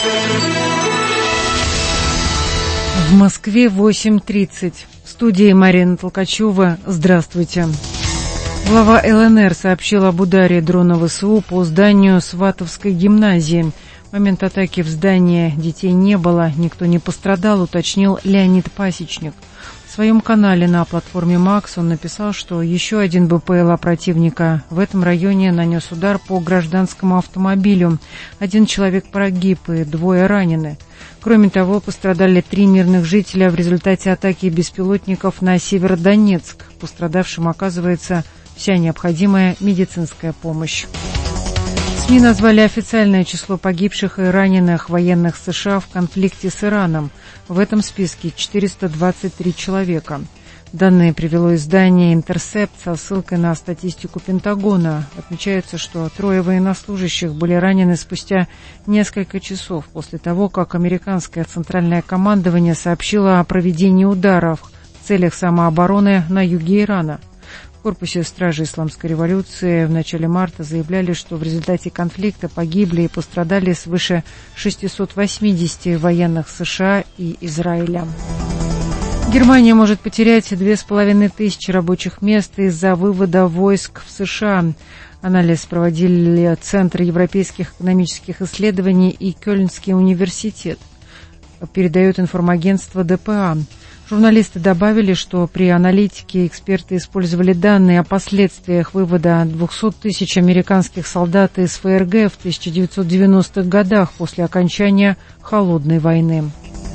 В Москве восемь тридцать. В студии Марина Толкачева. Здравствуйте. Глава ЛНР сообщил об ударе дрона ВСУ по зданию Сватовской гимназии. В момент атаки в здании детей не было, никто не пострадал, уточнил Леонид Пасечник. В своем канале на платформе Макс он написал, что еще один БПЛА противника в этом районе нанес удар по гражданскому автомобилю. Один человек погиб и двое ранены. Кроме того, пострадали три мирных жителя в результате атаки беспилотников на Северодонецк. Пострадавшим оказывается вся необходимая медицинская помощь. СМИ назвали официальное число погибших и раненых военных США в конфликте с Ираном. В этом списке четыреста двадцать три человека. Данные привело издание «Интерсепт» со ссылкой на статистику Пентагона. Отмечается, что трое военнослужащих были ранены спустя несколько часов после того, как американское центральное командование сообщило о проведении ударов в целях самообороны на юге Ирана. В корпусе стражи Исламской революции в начале марта заявляли, что в результате конфликта погибли и пострадали свыше шестьсот восемьдесят военных США и Израиля. Германия может потерять две с половиной тысячи рабочих мест из-за вывода войск в США. Анализ проводили Центр европейских экономических исследований и Кёльнский университет. Передает информагентство ДПА. Журналисты добавили, что при аналитике эксперты использовали данные о последствиях вывода двухсот тысяч американских солдат из ФРГ в тысяча девятьсот девяностых годах после окончания Холодной войны.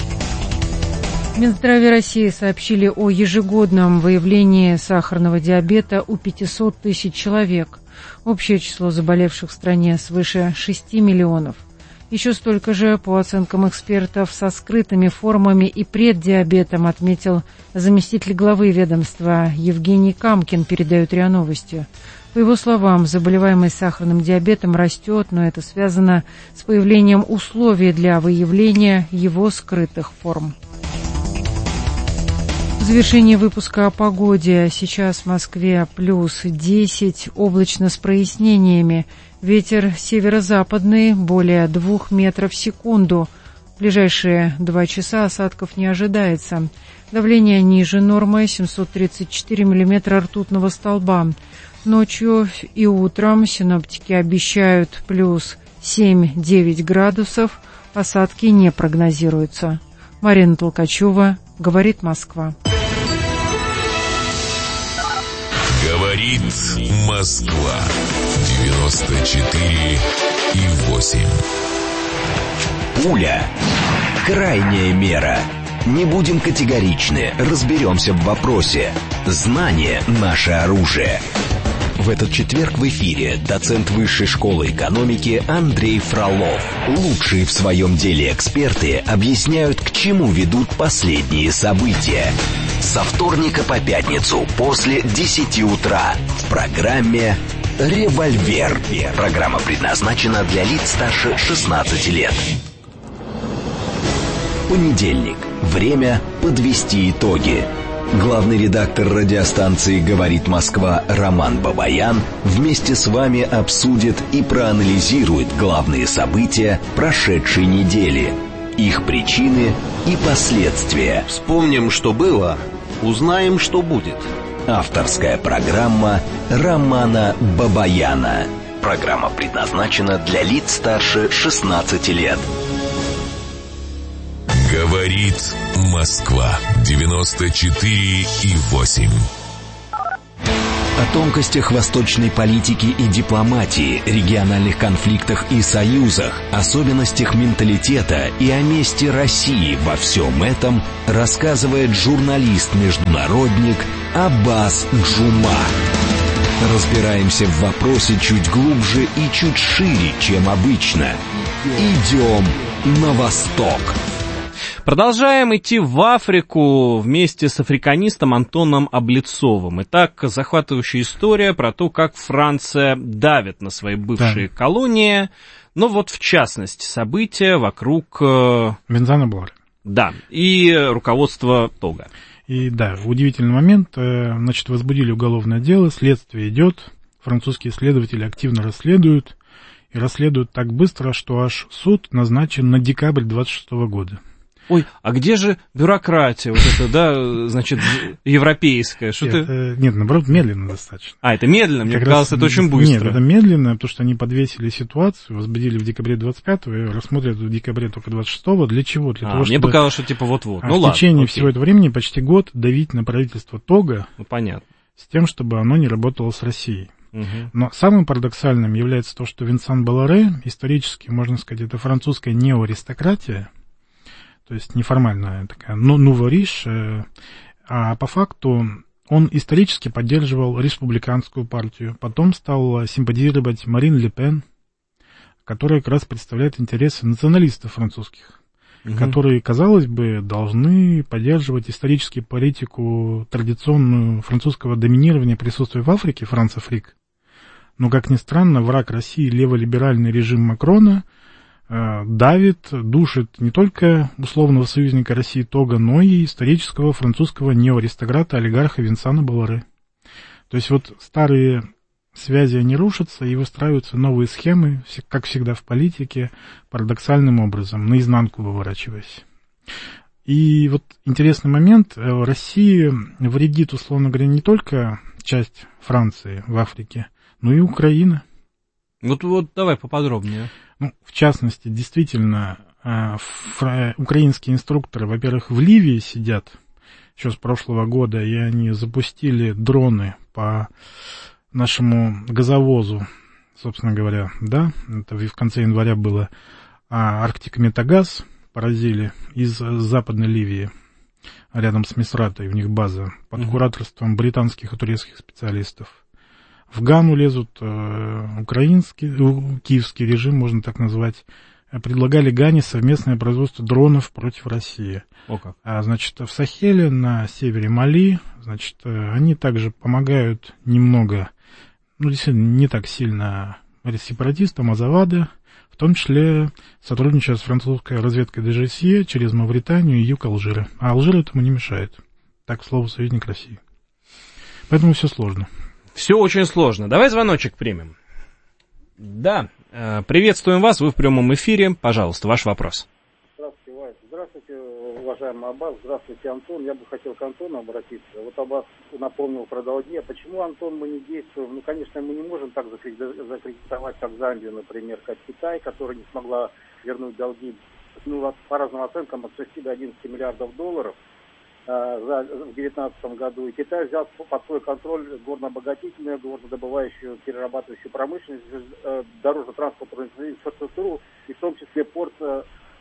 В Минздраве России сообщили о ежегодном выявлении сахарного диабета у пятисот тысяч человек. Общее число заболевших в стране свыше шести миллионов. Еще столько же, по оценкам экспертов, со скрытыми формами и преддиабетом, отметил заместитель главы ведомства Евгений Камкин, передают РИА Новости. По его словам, заболеваемость сахарным диабетом растет, но это связано с появлением условий для выявления его скрытых форм. В завершении выпуска о погоде. Сейчас в Москве плюс десять, облачно с прояснениями. Ветер северо-западный, более двух метров в секунду. В ближайшие два часа осадков не ожидается. Давление ниже нормы, семьсот тридцать четыре миллиметра ртутного столба. Ночью и утром синоптики обещают плюс семь-девять градусов. Осадки не прогнозируются. Марина Толкачева, говорит Москва. Говорит Москва. девяносто четыре и восемь. Пуля. Крайняя мера. Не будем категоричны, разберемся в вопросе. Знание – наше оружие. В этот четверг в эфире доцент Высшей школы экономики Андрей Фролов. Лучшие в своем деле эксперты объясняют, к чему ведут последние события. Со вторника по пятницу после десяти утра в программе «Револьвер». Программа предназначена для лиц старше шестнадцати лет. Понедельник. Время подвести итоги. Главный редактор радиостанции «Говорит Москва» Роман Бабаян вместе с вами обсудит и проанализирует главные события прошедшей недели, их причины и последствия. Вспомним, что было, узнаем, что будет. Авторская программа Романа Бабаяна. Программа предназначена для лиц старше шестнадцати лет. Говорит Москва. девяносто четыре и восемь. О тонкостях восточной политики и дипломатии, региональных конфликтах и союзах, особенностях менталитета и о месте России во всем этом рассказывает журналист-международник Аббас Джума. Разбираемся в вопросе чуть глубже и чуть шире, чем обычно. Идем на восток. Продолжаем идти в Африку вместе с африканистом Антоном Облицовым. Итак, захватывающая история про то, как Франция давит на свои бывшие да. колонии. Ну вот, в частности, события вокруг... Винсана Боларе. Да, и руководство Того. И да, удивительный момент. Значит, возбудили уголовное дело, следствие идет, французские следователи активно расследуют. И расследуют так быстро, что аж суд назначен на декабрь двадцать шестого года. Ой, а где же бюрократия, вот это, да, значит, европейская? Что нет, ты... э, нет, наоборот, медленно достаточно. А, это медленно? Мне как казалось, раз... это очень быстро. Нет, это медленно, потому что они подвесили ситуацию, возбудили в декабре двадцать пятого, и рассмотрят в декабре только двадцать шестого. Для чего? Для а, того, мне чтобы... показалось, что типа вот-вот. А ну в ладно. В течение окей. всего этого времени почти год давить на правительство Того. Ну, понятно. С тем, чтобы оно не работало с Россией. Угу. Но самым парадоксальным является то, что Винсан Боларе, исторически, можно сказать, это французская неоаристократия, то есть неформальная такая, но нувориш, а по факту он исторически поддерживал республиканскую партию, потом стал симпатизировать Марин Ле Пен, которая как раз представляет интересы националистов французских, угу. которые, казалось бы, должны поддерживать исторически политику традиционную французского доминирования присутствия в Африке, Франц-Африк. Но, как ни странно, враг России, леволиберальный режим Макрона, давит, душит не только условного союзника России Того, но и исторического французского неоаристократа, олигарха Винсана Боларе. То есть вот старые связи, они рушатся, и выстраиваются новые схемы, как всегда в политике, парадоксальным образом, наизнанку выворачиваясь. И вот интересный момент, России вредит, условно говоря, не только часть Франции в Африке, но и Украина. Вот, вот давай поподробнее. Ну, в частности, действительно, фра- украинские инструкторы, во-первых, в Ливии сидят еще с прошлого года, и они запустили дроны по нашему газовозу, собственно говоря, да, это в конце января было, а Арктика Метагаз поразили из Западной Ливии, рядом с Мисратой, у них база, под mm-hmm. кураторством британских и турецких специалистов. В Гану лезут э, украинский, э, киевский режим, можно так назвать, предлагали Гане совместное производство дронов против России. О как. А, значит, в Сахеле, на севере Мали, значит, они также помогают немного, ну, действительно, не так сильно сепаратистам, Азавада, в том числе сотрудничая с французской разведкой Дэ Жэ Си через Мавританию и юг Алжира. А Алжир этому не мешает. Так, к слову, союзник России. Поэтому все сложно. Все очень сложно. Давай звоночек примем. Да, приветствуем вас, вы в прямом эфире. Пожалуйста, ваш вопрос. Здравствуйте, Вася. Здравствуйте, уважаемый Аббас. Здравствуйте, Антон. Я бы хотел к Антону обратиться. Вот Аббас напомнил про долги. А почему, Антон, мы не действуем? Ну, конечно, мы не можем так закредитовать, как Замбию, например, как Китай, которая не смогла вернуть долги, ну, по разным оценкам, от шести до одиннадцати миллиардов долларов. За, в две тысячи девятнадцатом году. И Китай взял под свой контроль горнообогатительную, горнодобывающую, перерабатывающую промышленность, дорожно-транспортную инфраструктуру, и в том числе порт э,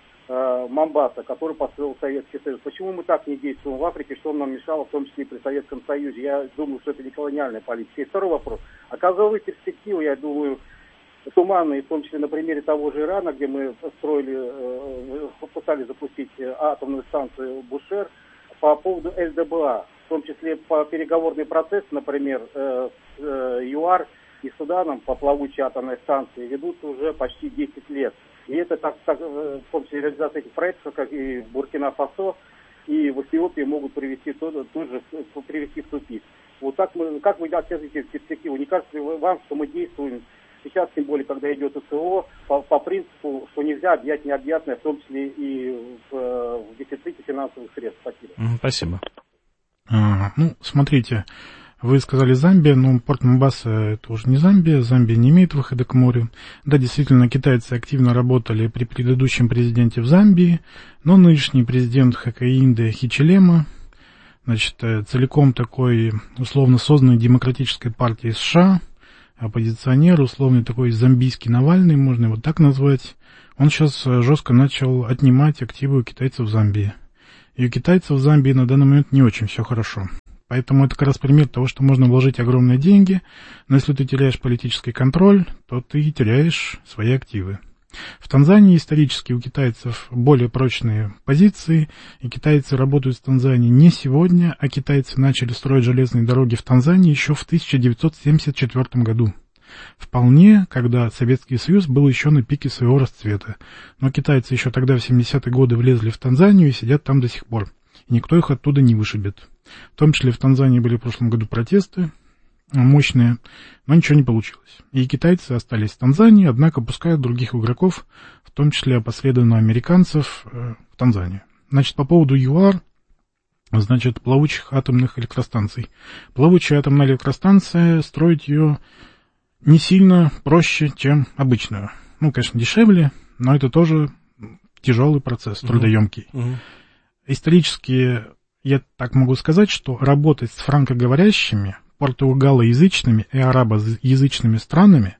Момбаса, который построил Советский Союз. Почему мы так не действуем в Африке, что нам мешало, в том числе и при Советском Союзе? Я думаю, что это не колониальная политика. И второй вопрос. А кадровые перспективы, я думаю, туманные, в том числе на примере того же Ирана, где мы строили, э, пытались запустить атомную станцию Бушер, по поводу Эл Дэ Бэ А, в том числе по переговорный процесс, например, э, э, ЮАР и Суданом по плавучей атомной станции ведутся уже почти десять лет. И это, так, так, в том числе реализация этих проектов, как и в Буркина-Фасо, и в Эфиопии могут привести, тут, тут же привести в тупик. Вот так мы, как вы оцениваете перспективу? Не кажется ли вам, что мы действуем сейчас, тем более, когда идет СВО, по, по принципу, что нельзя объять необъятное, в том числе и в, в дефиците финансовых средств? Спасибо. Спасибо. А, ну, смотрите, вы сказали Замбия, но порт Момбаса это уже не Замбия, Замбия не имеет выхода к морю. Да, действительно, китайцы активно работали при предыдущем президенте в Замбии, но нынешний президент Хакаинде Хичилема значит, целиком такой условно созданной демократической партии США, оппозиционер, условный такой зомбийский Навальный, можно его так назвать, он сейчас жестко начал отнимать активы у китайцев в Замбии. И у китайцев в Замбии на данный момент не очень все хорошо. Поэтому это как раз пример того, что можно вложить огромные деньги, но если ты теряешь политический контроль, то ты теряешь свои активы. В Танзании исторически у китайцев более прочные позиции, и китайцы работают в Танзании не сегодня, а китайцы начали строить железные дороги в Танзании еще в тысяча девятьсот семьдесят четвёртом году. Вполне, когда Советский Союз был еще на пике своего расцвета. Но китайцы еще тогда в семидесятые годы влезли в Танзанию и сидят там до сих пор. И никто их оттуда не вышибет. В том числе в Танзании были в прошлом году протесты мощные, но ничего не получилось. И китайцы остались в Танзании, однако пускают других игроков, в том числе опосредованно американцев, в Танзанию. Значит, по поводу ЮАР, значит, плавучих атомных электростанций. Плавучая атомная электростанция, строить ее не сильно проще, чем обычную. Ну, конечно, дешевле, но это тоже тяжелый процесс, трудоемкий. Uh-huh. Исторически, я так могу сказать, что работать с франкоговорящими, португалоязычными и арабоязычными странами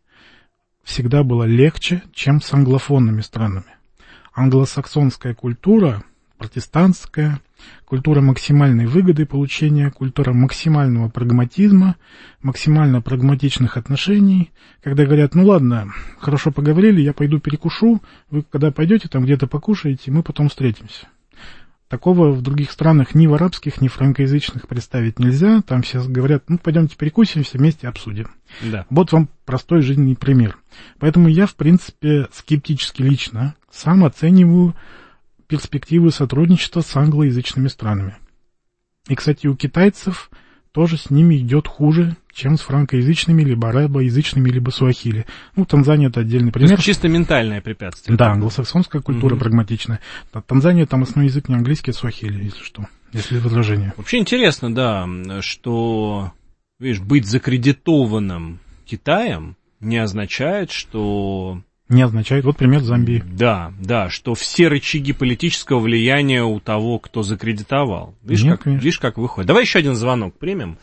всегда было легче, чем с англофонными странами. Англосаксонская культура, протестантская, культура максимальной выгоды получения, культура максимального прагматизма, максимально прагматичных отношений, когда говорят, ну ладно, хорошо поговорили, я пойду перекушу, вы когда пойдете там где-то покушаете, мы потом встретимся. Такого в других странах ни в арабских, ни в франкоязычных представить нельзя. Там все говорят, ну, пойдемте перекусим, все вместе обсудим. Да. Вот вам простой жизненный пример. Поэтому я, в принципе, скептически лично сам оцениваю перспективы сотрудничества с англоязычными странами. И, кстати, у китайцев тоже с ними идет хуже, чем с франкоязычными, либо арабоязычными, либо суахили. Ну, Танзания — это отдельный пример. То есть чисто ментальное препятствие. Да, англосаксонская культура mm-hmm. прагматичная. Танзания, там основной язык не английский, а суахили, если что, если возражение. Вообще интересно, да, что, видишь, быть закредитованным Китаем не означает, что... Не означает. Вот пример Замбии. Да, да, что все рычаги политического влияния у того, кто закредитовал. Видишь, Нет, как, видишь, как выходит. Давай еще один звонок примем.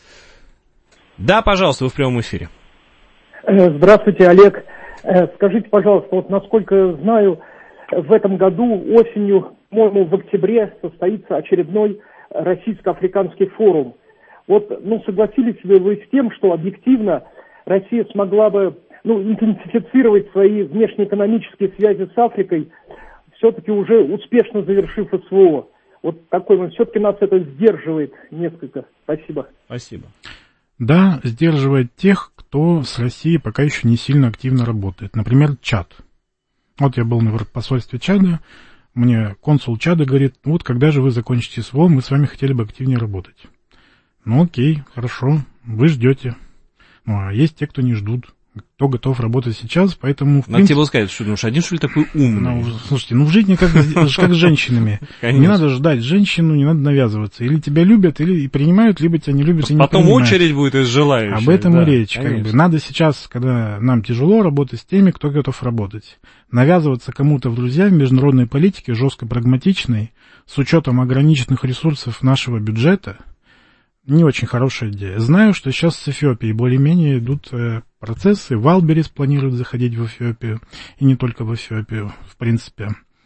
Да, пожалуйста, вы в прямом эфире. Здравствуйте, Олег. Скажите, пожалуйста, вот насколько знаю, в этом году осенью, по-моему, в октябре состоится очередной российско-африканский форум. Вот, ну, согласились ли вы с тем, что объективно Россия смогла бы, ну, интенсифицировать свои внешнеэкономические связи с Африкой, все-таки уже успешно завершив СВО? Вот такой вот, все-таки нас это сдерживает несколько. Спасибо. Спасибо. Да, сдерживает тех, кто с Россией пока еще не сильно активно работает. Например, Чад. Вот я был на посольстве Чада, мне консул Чада говорит, вот когда же вы закончите СВО, мы с вами хотели бы активнее работать. Ну окей, хорошо, вы ждете. Ну а есть те, кто не ждут, кто готов работать сейчас, поэтому... В Надо принципе... тебе было сказать, что думаешь, один что ли такой умный? Ну, слушайте, ну в жизни как, как с женщинами. Не надо ждать женщину, не надо навязываться. Или тебя любят, или принимают, либо тебя не любят и не Потом принимают. Очередь будет из желающих. Об этом да, и речь. Как бы. Надо сейчас, когда нам тяжело, работать с теми, кто готов работать. Навязываться кому-то в друзья в международной политике, жестко прагматичной, с учетом ограниченных ресурсов нашего бюджета, не очень хорошая идея. Знаю, что сейчас с Эфиопией более-менее идут э, процессы. Валберис планирует заходить в Эфиопию, и не только в Эфиопию, в принципе.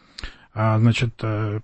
А, значит, э,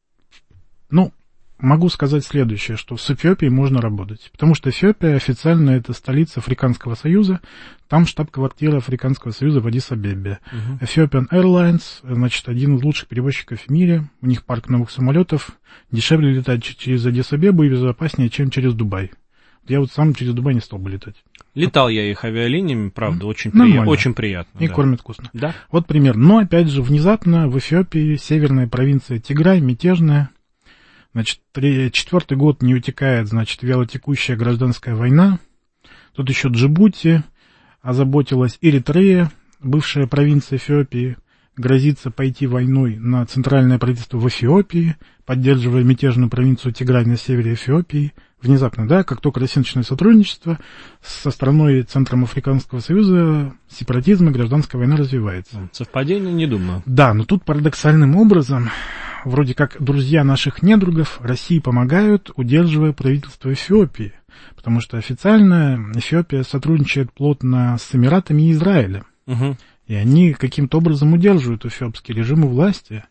ну, могу сказать следующее, что с Эфиопией можно работать. Потому что Эфиопия официально это столица Африканского Союза, там штаб-квартира Африканского Союза в Аддис-Абебе. Uh-huh. Ethiopian Airlines, значит, один из лучших перевозчиков в мире, у них парк новых самолетов, дешевле летать через Аддис-Абебу и безопаснее, чем через Дубай. Я вот сам через Дубай не стал бы летать. Летал я их авиалиниями, правда, очень, при... очень приятно. И да. кормят вкусно. Да. Вот пример. Но, опять же, внезапно в Эфиопии северная провинция Тиграй, мятежная, значит, четвертый год не утекает, значит, вялотекущая гражданская война. Тут еще Джибути озаботилась, Эритрея, бывшая провинция Эфиопии, грозится пойти войной на центральное правительство в Эфиопии, поддерживая мятежную провинцию Тиграй на севере Эфиопии. Внезапно, да, как только Россия начинает сотрудничество со страной Центром Африканского Союза, сепаратизм и гражданская война развивается. Совпадение, не думаю. Да, но тут парадоксальным образом вроде как друзья наших недругов России помогают, удерживая правительство Эфиопии, потому что официально Эфиопия сотрудничает плотно с Эмиратами и Израилем, угу. и они каким-то образом удерживают эфиопский режим у власти,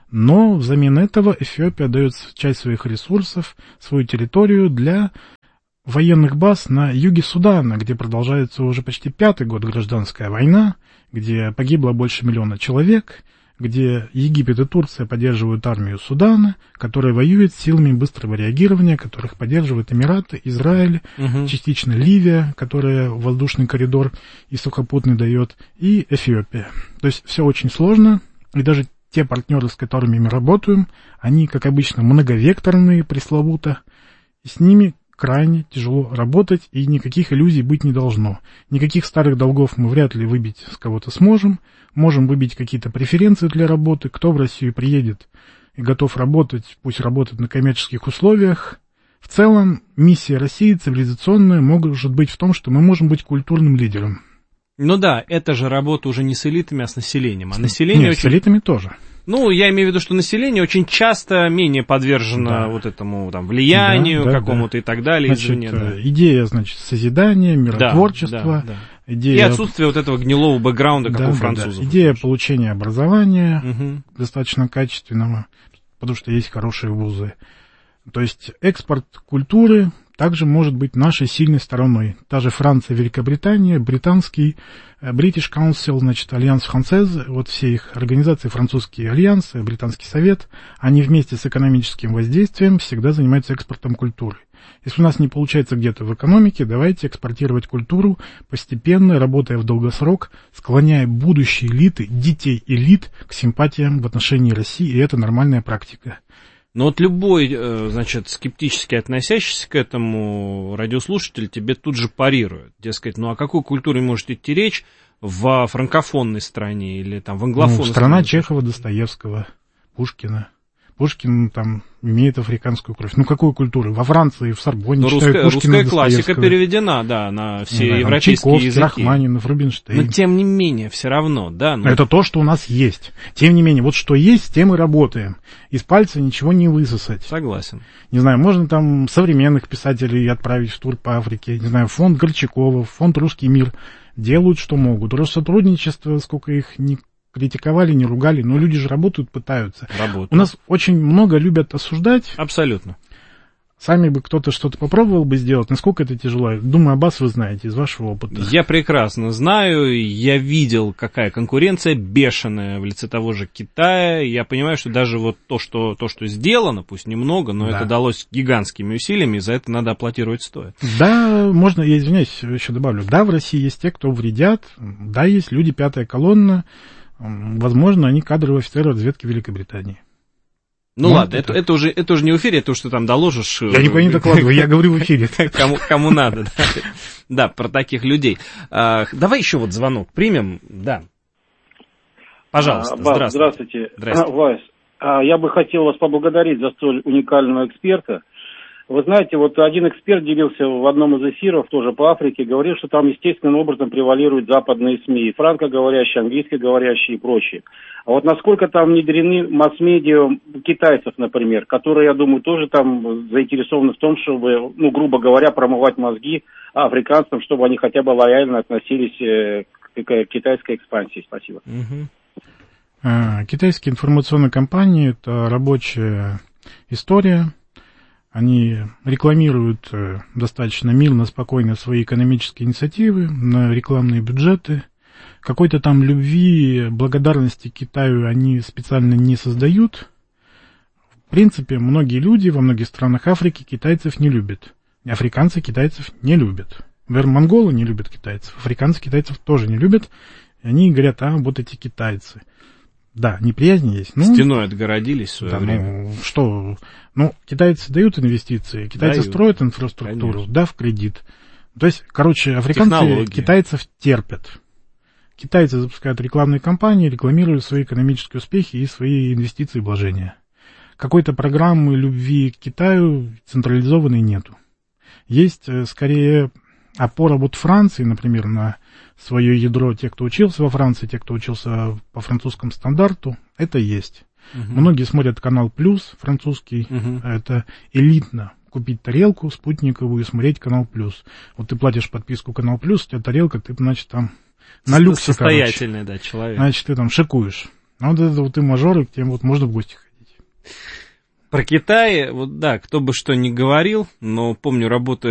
но взамен этого Эфиопия дает часть своих ресурсов, свою территорию для военных баз на юге Судана, где продолжается уже почти пятый год гражданская война, где погибло больше миллиона человек, где Египет и Турция поддерживают армию Судана, которая воюет с силами быстрого реагирования, которых поддерживают Эмираты, Израиль, угу. частично Ливия, которая воздушный коридор и сухопутный дает, и Эфиопия. То есть все очень сложно, и даже те партнеры, с которыми мы работаем, они, как обычно, многовекторные, пресловуто, и с ними крайне тяжело работать, и никаких иллюзий быть не должно. Никаких старых долгов мы вряд ли выбить с кого-то сможем. Можем выбить какие-то преференции для работы. Кто в Россию приедет и готов работать, пусть работает на коммерческих условиях. В целом, миссия России цивилизационная может быть в том, что мы можем быть культурным лидером. Ну да, это же работа уже не с элитами, а с населением. А население Нет, очень... с элитами тоже. Ну, я имею в виду, что население очень часто менее подвержено да. вот этому там, влиянию да, да, какому-то да. и так далее. Значит, извне, да. идея, значит, созидания, миротворчества. Да, да, да. Идея... И отсутствие вот этого гнилого бэкграунда, как да, у да, французов. Да. Идея получения образования угу. достаточно качественного, потому что есть хорошие вузы. То есть экспорт культуры также может быть нашей сильной стороной. Та же Франция, Великобритания, британский British Council, значит, Альянс Францез, вот все их организации, французские альянсы, британский совет, они вместе с экономическим воздействием всегда занимаются экспортом культуры. Если у нас не получается где-то в экономике, давайте экспортировать культуру, постепенно, работая в долгосрок, склоняя будущие элиты, детей элит к симпатиям в отношении России, и это нормальная практика. Но вот любой, значит, скептически относящийся к этому радиослушатель тебе тут же парирует. Дескать, ну о какой культуре может идти речь в франкофонной стране или там в англофонной ну, страна стране? Чехова, Достоевского, Пушкина. Пушкин там имеет африканскую кровь. Ну, какую культуру? Во Франции, в Сорбонне читают русская, Пушкина, русская классика переведена, да, на все ну, да, европейские Чайковский, языки. Рахманинов, Рубинштейн. Но тем не менее, все равно, да. Ну... Это то, что у нас есть. Тем не менее, вот что есть, с тем и работаем. Из пальца ничего не высосать. Согласен. Не знаю, можно там современных писателей отправить в тур по Африке. Не знаю, фонд Горчакова, фонд «Русский мир» делают, что могут. Россотрудничество, сколько их не критиковали, не ругали, но люди же работают, пытаются. Работают. У нас очень много любят осуждать. Абсолютно. Сами бы кто-то что-то попробовал бы сделать. Насколько это тяжело? Думаю, Аббас вы знаете из вашего опыта. Я прекрасно знаю. Я видел, какая конкуренция бешеная в лице того же Китая. Я понимаю, что даже вот то, что, то, что сделано, пусть немного, но да. это далось гигантскими усилиями, и за это надо аплодировать стоит. Да, можно, я извиняюсь, еще добавлю. Да, в России есть те, кто вредят. Да, есть люди, пятая колонна. Возможно, они кадровые офицеры разведки Великобритании. Ну Может, ладно, это, это, уже, это уже не в эфире, это уж ты там доложишь. Я никого не докладываю, я говорю в эфире. Кому, кому надо, да. Да, про таких людей. А, давай еще вот звонок примем, да. Пожалуйста, а, здравствуйте. Здравствуйте. Здравствуйте. Вайс, а, я бы хотел вас поблагодарить за столь уникального эксперта. Вы знаете, вот один эксперт делился в одном из эфиров, тоже по Африке, говорил, что там естественным образом превалируют западные СМИ, франкоговорящие, английскоговорящие и прочие. А вот насколько там внедрены масс-медиа китайцев, например, которые, я думаю, тоже там заинтересованы в том, чтобы, ну, грубо говоря, промывать мозги африканцам, чтобы они хотя бы лояльно относились к китайской экспансии. Спасибо. Угу. Китайские информационные компании – это рабочая история. Они рекламируют достаточно мирно, спокойно свои экономические инициативы на рекламные бюджеты. Какой-то там любви, благодарности Китаю они специально не создают. В принципе, многие люди во многих странах Африки китайцев не любят. Африканцы китайцев не любят. Например, монголы не любят китайцев, африканцы китайцев тоже не любят. И они говорят, а вот эти китайцы. Да, неприязнь есть. Ну, стеной отгородились в свое да, время. Ну, что, ну, китайцы дают инвестиции, китайцы дают. Строят инфраструктуру, конечно. Да, в кредит. То есть, короче, африканцы технологии. Китайцев терпят. Китайцы запускают рекламные кампании, рекламируют свои экономические успехи и свои инвестиции и вложения. Какой-то программы любви к Китаю централизованной нету. Есть, скорее, опора вот Франции, например, на свое ядро, те, кто учился во Франции, те, кто учился по французскому стандарту, это есть. Угу. Многие смотрят канал Плюс, французский. Угу. Это элитно. Купить тарелку спутниковую и смотреть канал Плюс. Вот ты платишь подписку канал Плюс, у тебя тарелка, ты, значит, там на люксе, состоятельный, короче. Да, человек. Значит, ты там шикуешь. А вот это вот ты мажор, и к тем вот можно в гости ходить. Про Китай, вот да, кто бы что ни говорил, но помню, работая